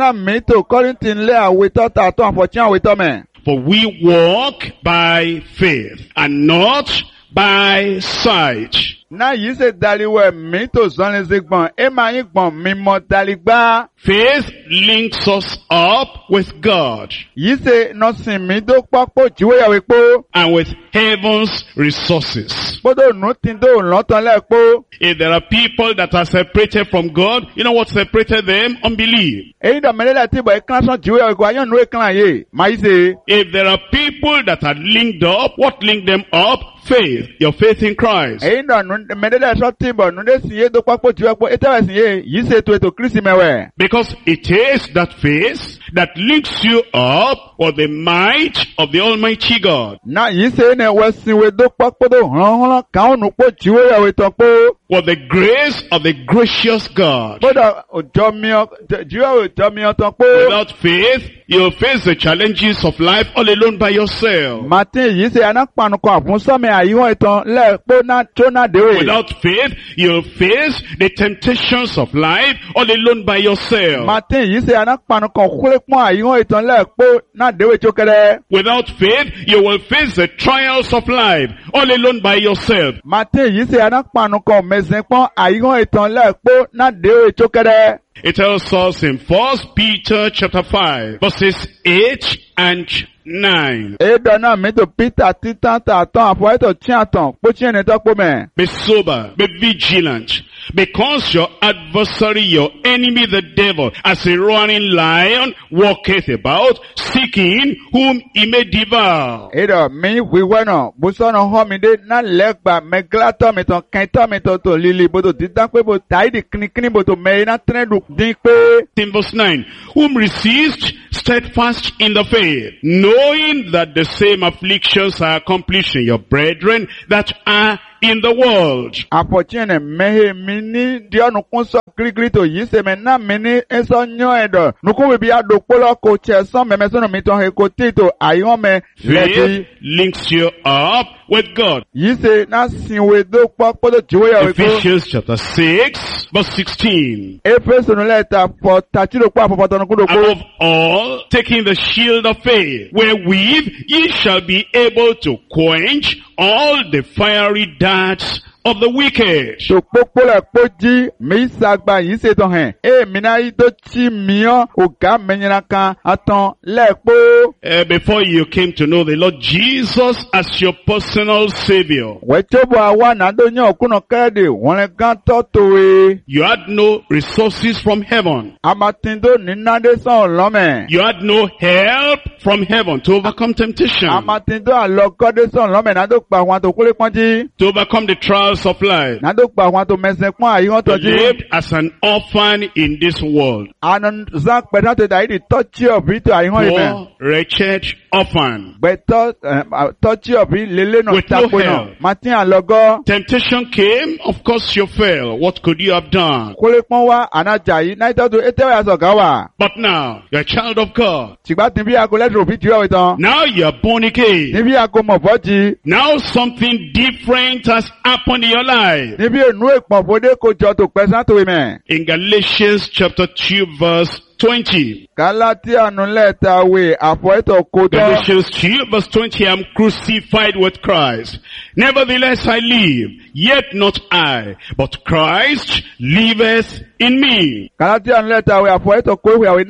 D: For we walk by faith and not by sight. Faith links us up with God and with heaven's resources. If there are people that are separated from God, you know what separated them? Unbelief. If there are people that are linked up, what linked them up? Faith. Your faith in Christ. Because it is that faith that links you up was the might of the Almighty God.
E: Na yise ne wesiwe do pakpodo hran kaunu po jiwe ya wetan po.
D: Was the grace of the gracious God.
E: Boda ojomio jiwe ojomio tan po.
D: Without faith, you'll face the challenges of life all alone by yourself.
E: Martin yise anapanu kan fun so me ayiwon itan le po na chona dewe.
D: Without faith, you'll face the temptations of life all alone by yourself.
E: Martin yise anapanu kan kule pon ayiwon itan le po na dewe chokere.
D: Without faith, you will face the trials of life all alone by yourself.
E: Martin yise anapanu kan mezen pon ayiwon itan le po na dewe chokere.
D: It tells us in 1 Peter chapter 5, verses 8 and 9.
E: Edona meto Peter titanta atan apoeto chiatan po chene to po me.
D: Be sober, be vigilant, because your adversary, your enemy the devil, as a roaring lion, walketh about, seeking whom he may devour.
E: Edo mi wiweno busono homide na legba meglato meton kento meto to lili bodo didankwe bo taidi knikni bodo me na tredu dinkpe.
D: In verse 9, whom resist steadfast in the faith, knowing that the same afflictions are accomplished in your brethren that are in the world.
E: Apochene mehe mini dionu kunso grigrito yise mena mini eso nyo edo. Nuku webi adokpolo ko cheson memesono mito heko tito ayome
D: Faith
E: leti.
D: links you up with God.
E: Yise na sinwe do podo jiwe ya weko.
D: Ephesians chapter 6, verse 16.
E: Efeso no leta po tachiro kwa popotono kudo ko.
D: Above all, taking the shield of faith, wherewith ye shall be able to quench all the fiery darts of the wicked.
E: So popole poji me sagba yin se ton hen. E mina ido chi mion oga menyana kan atan lepo.
D: Before you came to know the Lord Jesus as your personal Savior,
E: Wechobo awa na do nyo kuno kede won gan to towe.
D: you had no resources from heaven.
E: Amatindo ninade son lome.
D: You had no help from heaven to overcome temptation,
E: Amatindo alokode son lome na do pa wan to kule ponji.
D: to overcome the trials of life.
E: Na do pa wan to mesen pon ayi won
D: You
E: toji.
D: lived as an orphan in this world.
E: Anan zan peda to dai di touch obi to ayi won ime.
D: Poor, wretched orphan.
E: Beto touch obi lele no
D: With no
E: tapo
D: help.
E: no. Matin alogo.
D: Temptation came, of course you fell. What could you have done?
E: Kole pon wa anajayi na ito to etewe asoga wa.
D: But now, you're a child of God.
E: Tigba tin bi ago letro bi jiwe wetan.
D: Now you're born again.
E: Níbi ago mo boji.
D: Now something different has happened in your life.
E: Níbi enu epon fode ko jo to pesan to me.
D: In Galatians chapter 2 verse 20.
E: Galatia nu leta we apoeto ko to.
D: Galatians 2 verse 20, I am crucified with Christ. Nevertheless I live, yet not I, but Christ liveth in me.
E: Galatia nu leta we apoeto ko we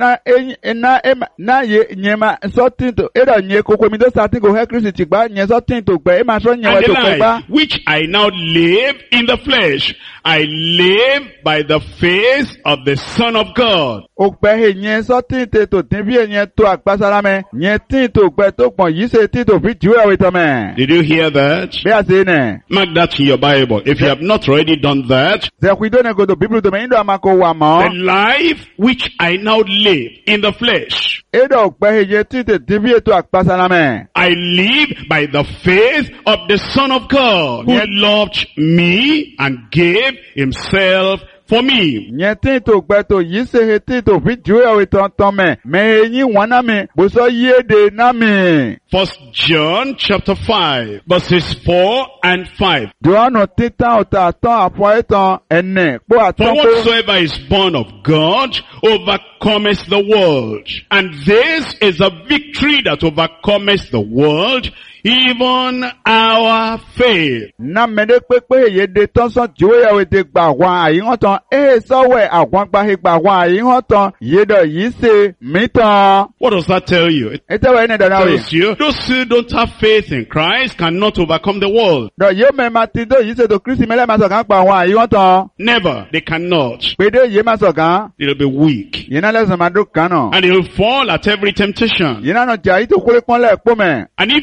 E: na ye nyema sotin to era nye koko mi do satin go he Christ tigba nye sotin to gbe e ma so nye we
D: And
E: to
D: the
E: gbe
D: life which I now live in the flesh, I live by the faith of the Son of God.
E: O gbe he nye sotin te to tin bi nye to agbasara me nye tin to gbe to pon yi se tin to fi jiwe we to me.
D: Did you hear that?
E: Be a se ne.
D: Mark that in your Bible. If you have not already done that,
E: Ze kwido ne go do Bible to me ndo amako wa mo.
D: the life which I now live in the flesh,
E: Edo gbe he ye tin te tin bi to agbasara me.
D: I live by the faith of the Son of God, who
E: Yes.
D: loved me and gave himself for me.
E: Nye tin to gbe to yi se he tin to fi jiwe we ton me. Me yin wana me bo so ye de na me.
D: 1 John chapter 5 verses 4 and 5.
E: Joano titan ota ton apoeton ene po
D: For
E: aton ko.
D: whatsoever is born of God overcometh the world. And this is a victory that overcometh the world, even our faith.
E: Na mede pepe ye de ton son jiwe ya we de gba wa ayi won ton so we awon gba he gba wa ayi won ton ye do yi se mi ton.
D: What does that tell you? It
E: Ete we ne da na we.
D: tells you those who don't have faith in Christ cannot overcome the world.
E: Do ye me ma ti do yi se to Kristi mele ma so kan gba wa ayi won ton.
D: Never. They cannot.
E: Pede ye ma so kan.
D: They'll be weak.
E: Ye na le so ma do kan no.
D: And they will fall at every temptation.
E: Ye na no ja yi to kole pon le po me.
D: And if you find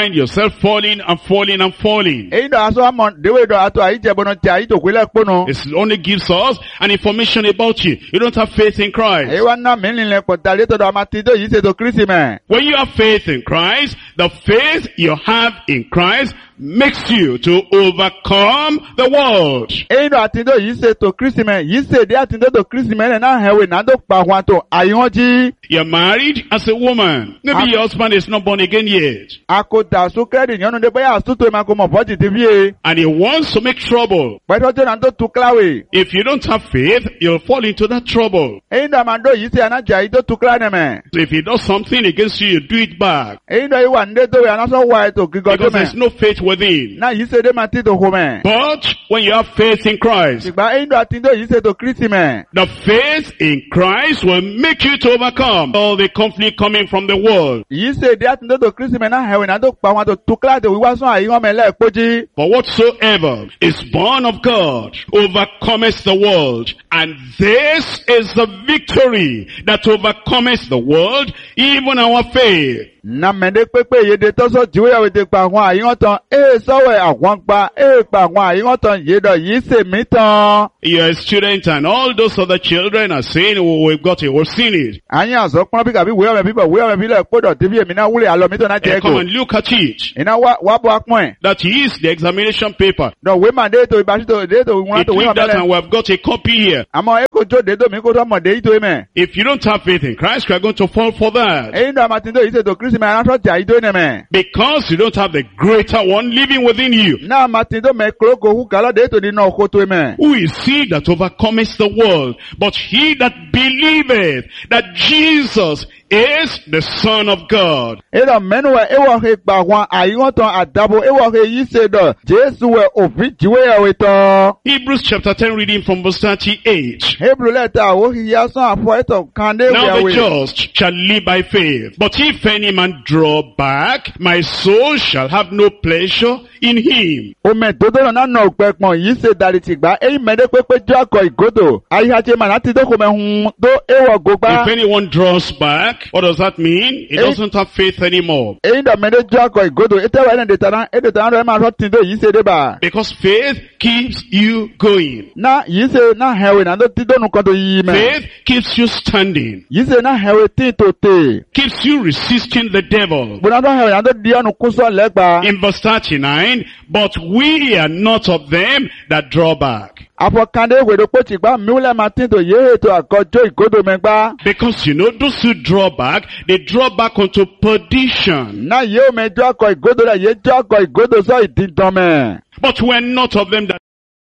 D: find yourself falling and falling and falling.
E: Èyí dọ̀ aṣọ àmọ̀ déwé dọ̀ àtọ̀ àyíjẹ̀bọ̀nà tí àyítòkúlẹ̀ pọ̀nù.
D: It only gives us an information about you. You don't have faith in Christ.
E: Èyí wá ná mi nílẹ̀ pọ̀tàlẹ́ tọ̀dọ̀ àmàtìdó yìí ṣètò Kristi mẹ́.
D: When you have faith in Christ, the faith you have in Christ makes you to overcome the world.
E: Èyí dọ̀ àtìdó yìí ṣètò Kristi mẹ́. Yìí ṣèdí àtìdó tó Kristi mẹ́ náà hẹ̀wé náà tó pa àwọn àtò àyíwọ́n jí.
D: You're married as a woman. Maybe your husband is not born again yet.
E: Àkótà sókèrè yọ̀nù dé bóyá àtúntò ìmọ̀ kò mọ̀ fọ́jì ti fi yé.
D: And he wants to make trouble.
E: Pẹ̀tọ́ tó náà tó tu kíláwé.
D: If you don't have faith, you'll fall into that trouble.
E: Èyí dọ̀ àmàdó yìí ṣe ànájà yìí tó tu kíláwé nẹ̀mẹ̀.
D: So if he does something against you, you do it back.
E: Èyí dọ̀ yìí wà ní tó wẹ̀ ànásọ̀ wà ètò gígọ́ tó
D: Because there's
E: mẹ́.
D: no faith within.
E: Náà yìí ṣe dé máa tí tó kó mẹ́.
D: But when you have faith in Christ,
E: Ìgbà èyí dọ̀ àtìdó yìí ṣètò Kristi mẹ́.
D: the faith in Christ will make you to overcome all the conflict coming from the world.
E: Yìí ṣe dé àtìdó tó Kristi mẹ́ náà hẹ̀wé náà tó pa àwọn àtò tu kíláwé tó wíwá sún àyíwọ́n mẹ́ lẹ́ẹ̀kpọ́jì.
D: For whatsoever is born of God overcometh the world. And this is the victory that overcometh the world, even our faith.
E: Na mende pepe yede toso jiwe ya wete pa àwọn àyíwọ́n tán. Sọ́wọ́ àwọn pa pa àwọn àyíwọ́n tán yedọ̀ yìí ṣe mí tán.
D: You're a student and all those other children are saying, oh, we've got it, we've seen it.
E: Àyìn àzọ́ pọ́n bí kàbí wíwọ́ mẹ́ bílẹ̀ kódọ̀ tí bí èmi náà wúlẹ̀ àlọ́ mi tó náà jẹ́
D: Come
E: kò.
D: and look at it.
E: Iná wá bọ́ apọ́n ẹ̀.
D: That is the examination paper.
E: Dọ̀ wé màá dé ètò ìbáṣítò dé ètò ìwọ̀n tó wé
D: Retrieve
E: màá
D: that and
E: mẹ́lẹ̀.
D: we've got a copy here.
E: Àmọ́ èkó jó dé ètò mi kó tó mọ̀ dé ètò ìmẹ̀.
D: If you don't have faith in Christ, you are going to fall for that.
E: Èyí dọ̀ àmàtìndó yìí ṣètò Kristi mẹ́ aráṣọ́ jà ìdó ìnẹ̀mẹ̀.
D: Because you don't have the greater one living within you.
E: Náà àmàtìndó mẹ́ kúrókò hù kálọ̀ dé ètò nínú ọkọ̀ tó ìmẹ̀.
D: Who is he that overcometh the world? But he that believeth that Jesus is the Son of God.
E: Èdò mẹ́nuwẹ̀ ewọ̀ he gbà wọn àyíwọ́n tán àdàbò ewọ̀ he yìí ṣe dọ̀ Jésù wẹ̀ òfin jíwé ẹ̀wẹ̀ tán.
D: Hebrews chapter 10 reading from verse 38.
E: Hebrew lẹ́tà àwọ̀ hìyà sán àfọ̀ ẹ̀tọ̀ kàndé
D: Now the
E: wẹ̀wẹ̀.
D: just shall live by faith. But if any man draw back, my soul shall have no pleasure in him.
E: Ome dodo na nọ pẹpọn yìí ṣe dari ti gba eyi mẹdẹ pẹpẹ jẹ akọ ìgòdò ayihaje ma láti dókòmẹ hun tó ewọ gbogbo.
D: If anyone draws back, what does that mean? He doesn't have faith anymore.
E: Eyi dọ mẹdẹ jẹ akọ ìgòdò etewa ẹni edetana rẹ máa sọ tìǹdó yìí ṣe débà.
D: Because faith keeps you going.
E: Na yìí ṣe na hẹwẹ náà tó ti dónú kan tó yìí mẹ.
D: Faith keeps you standing.
E: Yìí ṣe na hẹwẹ tí tó tè.
D: Keeps you resisting the devil.
E: Bùnà tó hẹwẹ náà tó di ọ̀nù kúsọ̀ lẹ́gbàá.
D: In verse 39, but we are not of them that draw back.
E: Àfọ̀kàndé ìwé pọ̀tì gbá mílẹ̀ máa tí tó yé ètò àkọjọ́ ìgòdò mẹ́gbá.
D: Because you know, those who draw back, they draw back unto perdition.
E: Náà yé omi jọ akọ ìgòdò rẹ̀ yé jọ akọ ìgòdò sọ ìdídọ́mẹ̀.
D: But we're not of them that,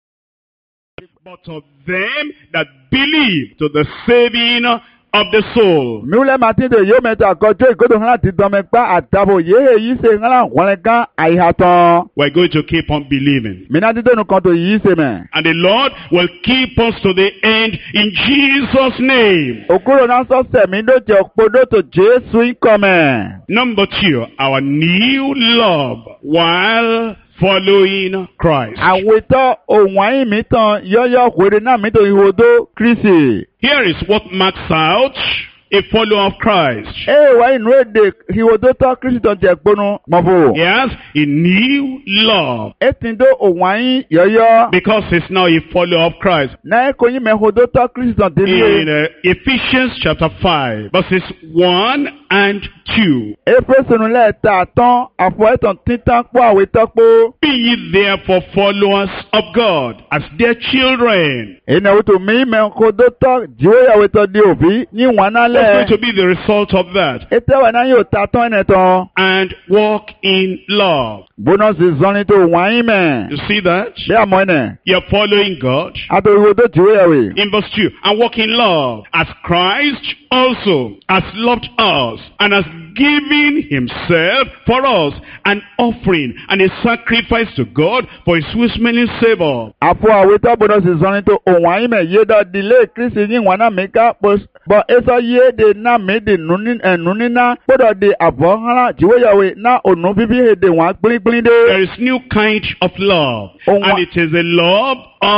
D: but of them that believe to the saving of the soul.
E: Mílẹ̀ máa tí tó yé omi jọ àkọjọ́ ìgòdò hàn láti dọ́mẹ̀ gbá àdàbò yé èyí ṣe hàn láwọn ẹ̀gán àìhàtàn.
D: We're going to keep on believing.
E: Mìíràn dídó nìkan tó yìí ṣe mẹ́.
D: And the Lord will keep us to the end in Jesus' name.
E: Òkúrò náà sọ́sẹ̀ mi ló jẹ́ òpódó tó Jésù ìkọ̀mẹ̀.
D: Number 2, our new love while following Christ.
E: Àwòtọ́ òun àyìn mi tán yọ́yọ́ òkúrò náà mi tó ìhòdó Kristi.
D: Here is what marks out a follower of Christ.
E: Wá inú èdè ìhòdó tọ́ Kristi tó jẹ́ gbónú mọ̀fò.
D: He has a new love
E: Ètìndó òun àyìn yọ́yọ́.
D: because he's now a follower of Christ.
E: Náà ẹ̀kọ́ yín mẹ́hòdó tọ́ Kristi tó
D: In
E: délé.
D: Ephesians chapter 5, verses 1 and 2.
E: Éfésùnù lẹ́ẹ̀ta tán àfọ̀ ẹ̀tàn títàn pọ̀ àwòtọ́ pọ̀.
D: Be ye therefore followers of God as dear children.
E: Ìnáwó tó mí mẹ́hòdó tọ́ jíwé àwòtọ́ di òbí yín wà náà
D: What's going to be the result of that?
E: Ètẹ́wà náà yóò ta tán ẹ̀nẹ̀ tán.
D: And walk in love.
E: Bónọ́sì zọ́ni tó wáyé mẹ́.
D: You see that?
E: Bí àmọ́ ẹ̀nẹ̀.
D: You're following God.
E: Àtòríwò tó jíwé ẹ̀wẹ̀.
D: In verse 2, and walk in love, as Christ also has loved us, and has given himself for us, an offering and a sacrifice to God for his sweet-smelling savor.
E: Àpò àwòtọ́ bónọ́sì zọ́ni tó òun ayé mẹ́ yé dọ́ dilé Kristi yín wà náà mi ká bọ̀ èso yé de náà mi di ẹ̀nú níná gbọ́dọ̀ di àbọ̀ hánà jíwé ẹ̀wẹ̀ náà ònú bíbí èdè wọn gbígbín dé.
D: There is new kind of love, and it is a love of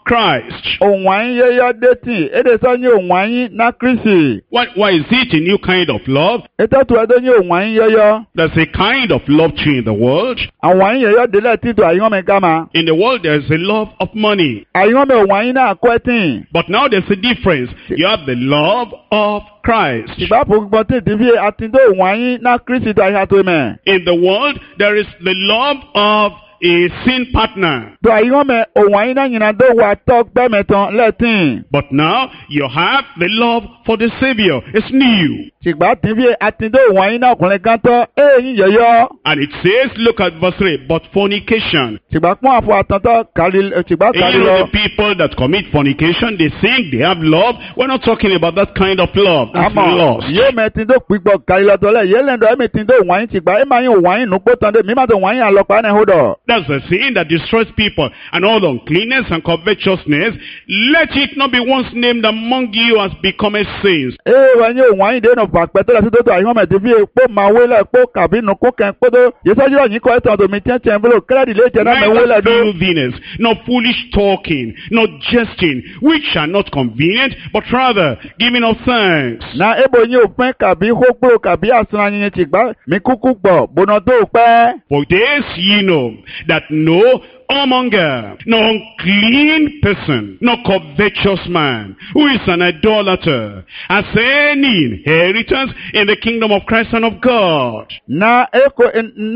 D: Christ.
E: Òwàyín yẹ́yọ́ détì, èdè sọ ní òwàyín ná Kristi.
D: Why is it a new kind of love?
E: Ètò tó ẹjọ́ ní òwàyín yẹ́yọ́.
D: There's a kind of love too in the world.
E: Àwàyín yẹ́yọ́ délẹ̀ títò àyíwọ́mẹ gáma.
D: In the world, there's a love of money.
E: Àyíwọ́mẹ òwàyín náà kọ́ ẹ̀tìn.
D: But now there's a difference. You have the love of Christ.
E: Ìgbà pògbọ́n tí ìdíbí àtìndó òwàyín ná Kristi tó àyíká tó mẹ́.
D: In the world, there is the love of a sin partner.
E: Tó àyíwọ́mẹ òwàyín náà yìnbọn tó wà tọ́ gbẹ́mẹ̀tàn lẹ́tìn.
D: But now you have the love for the Savior. It's new.
E: Ṣìgbà tìbí àtìndó òwàyín náà ọkùnrin kan tọ́ èyí yẹ́yọ́.
D: And it says, look at verse 3, but fornication.
E: Ṣìgbà pọ́n àfọ àtọ̀tọ̀ ṣìgbà kárí
D: You
E: lọ.
D: know, the people that commit fornication, they think they have love. We're not talking about that kind of love. That's
E: Àmọ́
D: lost.
E: yóò mẹ́tìndó pípọ̀ kárí lọ tọ́lẹ̀ yé lẹ́ndọ̀ ẹ̀mẹ́tìndó òwàyín ṣìgbà ẹ̀ máa yín òwàyín nùgbó tán dé mímọ́ tó òwàyín àlọ́pàá náà hó dọ̀.
D: That's the sin that destroys people, and all uncleanness and covetousness. Let it not be once named among you as become a sin.
E: Wọ́n yóò wọ́n yín dénú pàpẹ́ tó lọ sí tó tó àyíwọ́n mẹ́tì fi pó máa wélẹ̀ pó kàbí nu kó kẹ́ pé tó yẹ́sọ́jú ọ̀yìn kọ́ ẹ̀tàn tó mi tiẹ́ bolo kẹ́rẹ́dì lè jẹ́ náà mẹ́ wélẹ̀
D: Neither
E: dó.
D: filthiness, nor foolish talking, nor jesting, which are not convenient, but rather giving of thanks.
E: Na ebo yín ò pín kàbí hógbó kàbí àsùnà yín ti gbá mi kúkú gbọ̀ bóná tó pẹ́.
D: For this ye know, that no whoremonger, no unclean person, no covetous man, who is an idolater, has any inheritance in the kingdom of Christ and of God.
E: Na eko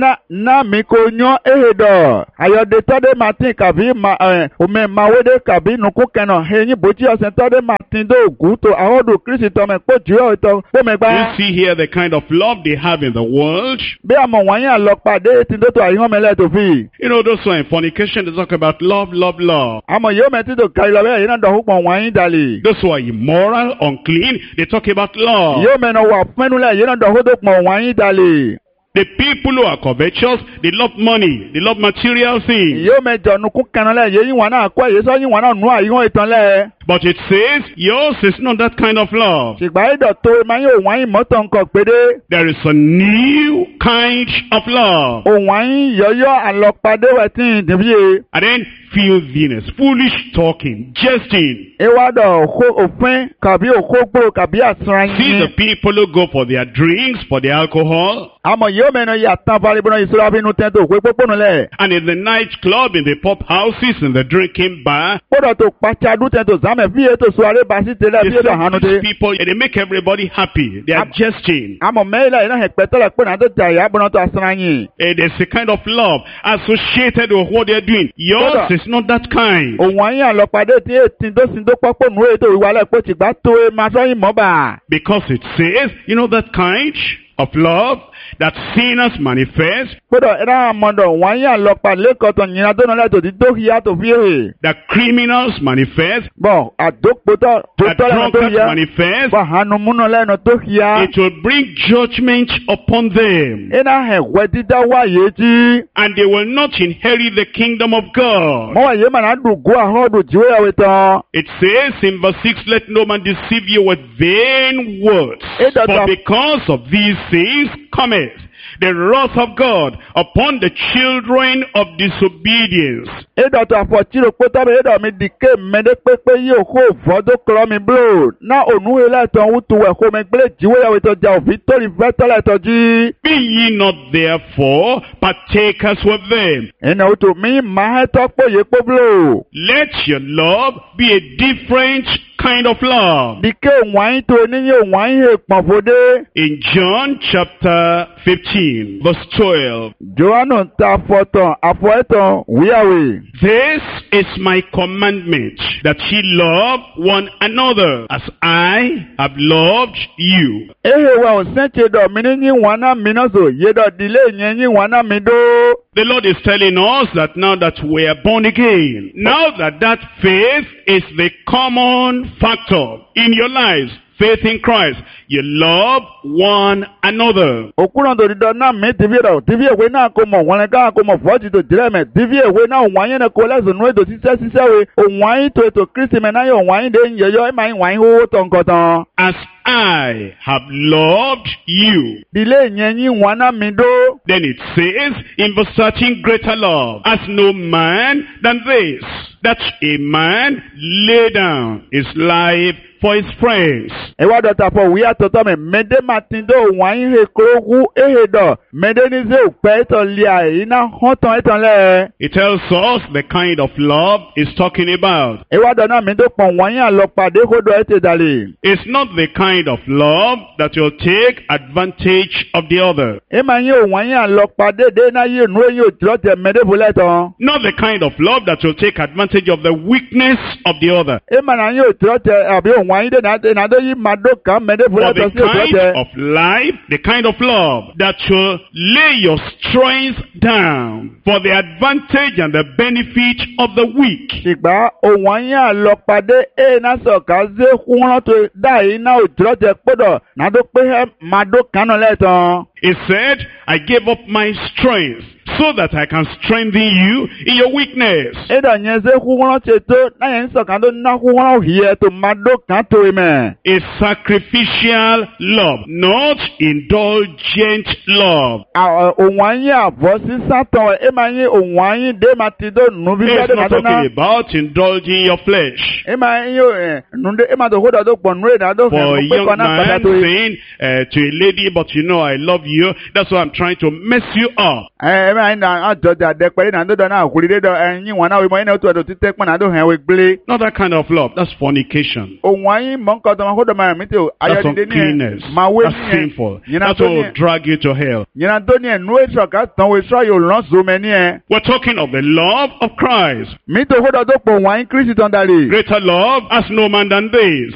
E: na mi ko nyɔ ehe dɔ ayɔde tɔ de ma tin kàbí ome mawe de kàbí nuku kɛnɛ heyin botsi ɔsɛ tɔ de ma tin do gu to ahodo Kristi tɔ mɛ kpɔ diɔ tɔ kpɔ mɛ
D: You
E: gba.
D: see here the kind of love they have in the world.
E: Bí àmọ̀ wọ̀nyí àlọ́pàá dé tin do to àyíwọ́n mẹ́lẹ̀ tó fi.
D: You know, those who are in fornication, they talk about love, love, love.
E: Àmọ̀ yóò mẹ́tí tó kárí lọ bẹ́ẹ̀ yìí náà dọ̀ púpọ̀ wọ̀nyí dàlí.
D: Those who are immoral, unclean, they talk about love.
E: Yóò mẹ́nà wà fẹ́nulẹ̀ yìí náà dọ̀ tó pọ̀ wọ̀nyí dàlí.
D: The people who are covetous, they love money, they love material things.
E: Yóò mẹ́jọ nukú kẹnulẹ̀ yìí wọn náà kọ́ èyí sọ yìí wọn náà nù àyíwọ́n ìtàn lẹ̀.
D: But it says, yours is not that kind of love.
E: Ṣìgbà ìdọ̀ tó máa yóò wọ̀nyí mọ́tò nǹkan pédé.
D: There is a new kind of love.
E: Òwọ̀nyí yọ̀yọ́ àlọ́pàdé wẹ̀ tí ì dìbíye.
D: And then filthiness, foolish talking, jesting.
E: Ewadọ̀ òfin kàbí òkógbó kàbí àsìrán
D: See the
E: yín.
D: people who go for their drinks, for their alcohol,
E: Àmọ̀ yóò mẹ́nu yà tán faribọ́nà ìṣúra bínú tẹ́ntò òkú pópónù lẹ̀.
D: and in the nightclub, in the pub houses, in the drinking bar.
E: Kódọ̀ tó pàṣádú tẹ́ntò sámẹ̀ fi ètò suwaré bá sí tẹ́lẹ̀
D: They
E: fi ètò àhánu
D: say
E: tẹ́.
D: these people, they make everybody happy. They are jesting.
E: Àmọ̀ mẹ́lẹ̀ iná hẹ̀pẹ́ tọ́lẹ̀ pé náà tó tẹ̀ àyà bọ́nà tó àsìrán yín.
D: There's a kind of love associated with what they're doing. Yours is not that kind.
E: Òwọ̀nyí àlọ́pàdé tí ètí tó sin tó pọ́pọ́ nù ètò ìwálẹ̀ pé tìgbà tó e máa sọ́yìn mọ́bà.
D: Because it says, you know that kind of love that sinners manifest,
E: Kódọ̀ ẹ̀rọ àmọ̀dọ̀ wọ̀nyí àlọ́pàá lẹ́kọ̀ọ́tọ̀ yìnyín tó náà lẹ́tọ̀ tí tó yá tó fi hè.
D: that criminals manifest,
E: Bọ̀ àdókòtò tó
D: that
E: tọ́lẹ̀ tó
D: drunkards
E: yá.
D: manifest.
E: Bọ̀ ànumúnà lẹ́nu tó yá.
D: It will bring judgment upon them,
E: Iná ẹ̀wẹ́ dídá wáyé tí.
D: and they will not inherit the kingdom of God.
E: Mọ́wá yé màná dùgú àhọ́dù jíwé yàwé tán.
D: It says in verse 6, let no man deceive you with vain words. For because of these things cometh the wrath of God upon the children of disobedience.
E: Édọ̀tọ̀ àfọ̀tírò pótọ́ mi édọ̀ mi dìké mẹ́dẹ́ pépé yóò kó fọ́dọ̀ kọ́ mi blò. Ná ònú ẹlẹ́tọ̀ ń tu ẹ̀kọ́ mi gbélé jíwé yàwé tó jà òfin tó rí fẹ́ tọ́lẹ̀ tó jí.
D: Be ye not therefore partakers with them.
E: Ẹnà òtò mi máa ẹ́ tọ́ pé yé pé blò.
D: Let your love be a different kind of love.
E: Dìké wọ̀nyí tó níyẹn wọ̀nyí hè pọ̀nfọ́dé.
D: In John chapter 15, verse 12.
E: Jòhánù ta àfọ̀ ẹ̀tàn wíyàwé.
D: This is my commandment, that ye love one another as I have loved you.
E: Ehe wa òsèǹtì dọ̀ mi ní yín wọn náà mi náà sò yé dọ̀ dílé yẹn yín wọn náà mi dó.
D: The Lord is telling us that now that we are born again, now that faith is the common factor in your lives, faith in Christ, you love one another.
E: Òkúrọ̀ tó dídọ̀ náà mi tìbí rẹ̀ tìbí èwe náà kò mọ̀ wọ́n ká kò mọ̀ fọ́ọ̀tì tó jìrẹ̀ mẹ́ tìbí èwe náà wọ́n yẹn kò lẹ́sùn nú ètò ṣiṣẹ́ we òun wáyé tó ètò Kristi mẹ́ náà yóò wáyé dé yẹyọ ẹ̀ máa ń wáyé owó tó nǹkan tán.
D: As I have loved you.
E: Dílé yẹn yín wọn náà mi dó.
D: Then it says in verse 13, greater love has no man than this, that a man lay down his life for his friends.
E: Ewa dota po wiya toto me mede matindo wan he krogu ehedo mede ni ze upe to lia ina hoton eton le.
D: It tells us the kind of love he's talking about.
E: Ewa dona mendo pon wan ya lo pade kodo ete dali.
D: It's not the kind of love that will take advantage of the other.
E: E ma yin wan ya lo pade de na yi nu yin otro te mede buleton.
D: Not the kind of love that will take advantage of the weakness of the other.
E: E ma na yin otro te abi wan yin de na do yi mado kan mede
D: But
E: buleton
D: the kind of life, the kind of love that will lay your strength down for the advantage and the benefit of the weak.
E: Sigba o wan ya lo pade e na so ka ze kunran to dai na otro te podo na do pe mado kan le ton.
D: He said, I gave up my strength so that I can strengthen you in your weakness.
E: Eda nyeze kunran te to na yen so kan do na kunran hie to mado kan to me.
D: A sacrificial love, not indulgent love.
E: O wan ya vo si satan e ma yin o wan yin de ma ti do nu bi
D: It's
E: de
D: not
E: na na.
D: talking about indulging your flesh.
E: E ma yin yo nu de e ma do hoda do pon nu e da do
D: For a
E: pe
D: young
E: ko na
D: man
E: pada to
D: saying to a lady, but you know I love you, that's why I'm trying to mess you up.
E: e ma na a do da de pe na do na akuri de do yin wan na we mo yin to do ti te pon na do hen we gble.
D: Not that kind of love. That's fornication.
E: O wan yin mo nkan to ma hoda ma mi te o
D: That's
E: ayo de ni
D: uncleanness.
E: ma we
D: That's sinful.
E: Nyina
D: That's
E: to
D: what will
E: ni
D: drag you to hell.
E: nyina to ni nu e so ka tan we so yo ran so me ni e.
D: We're talking of the love of Christ.
E: Mi to hoda do pon wan Kristi ton dali.
D: Greater love has no man than this,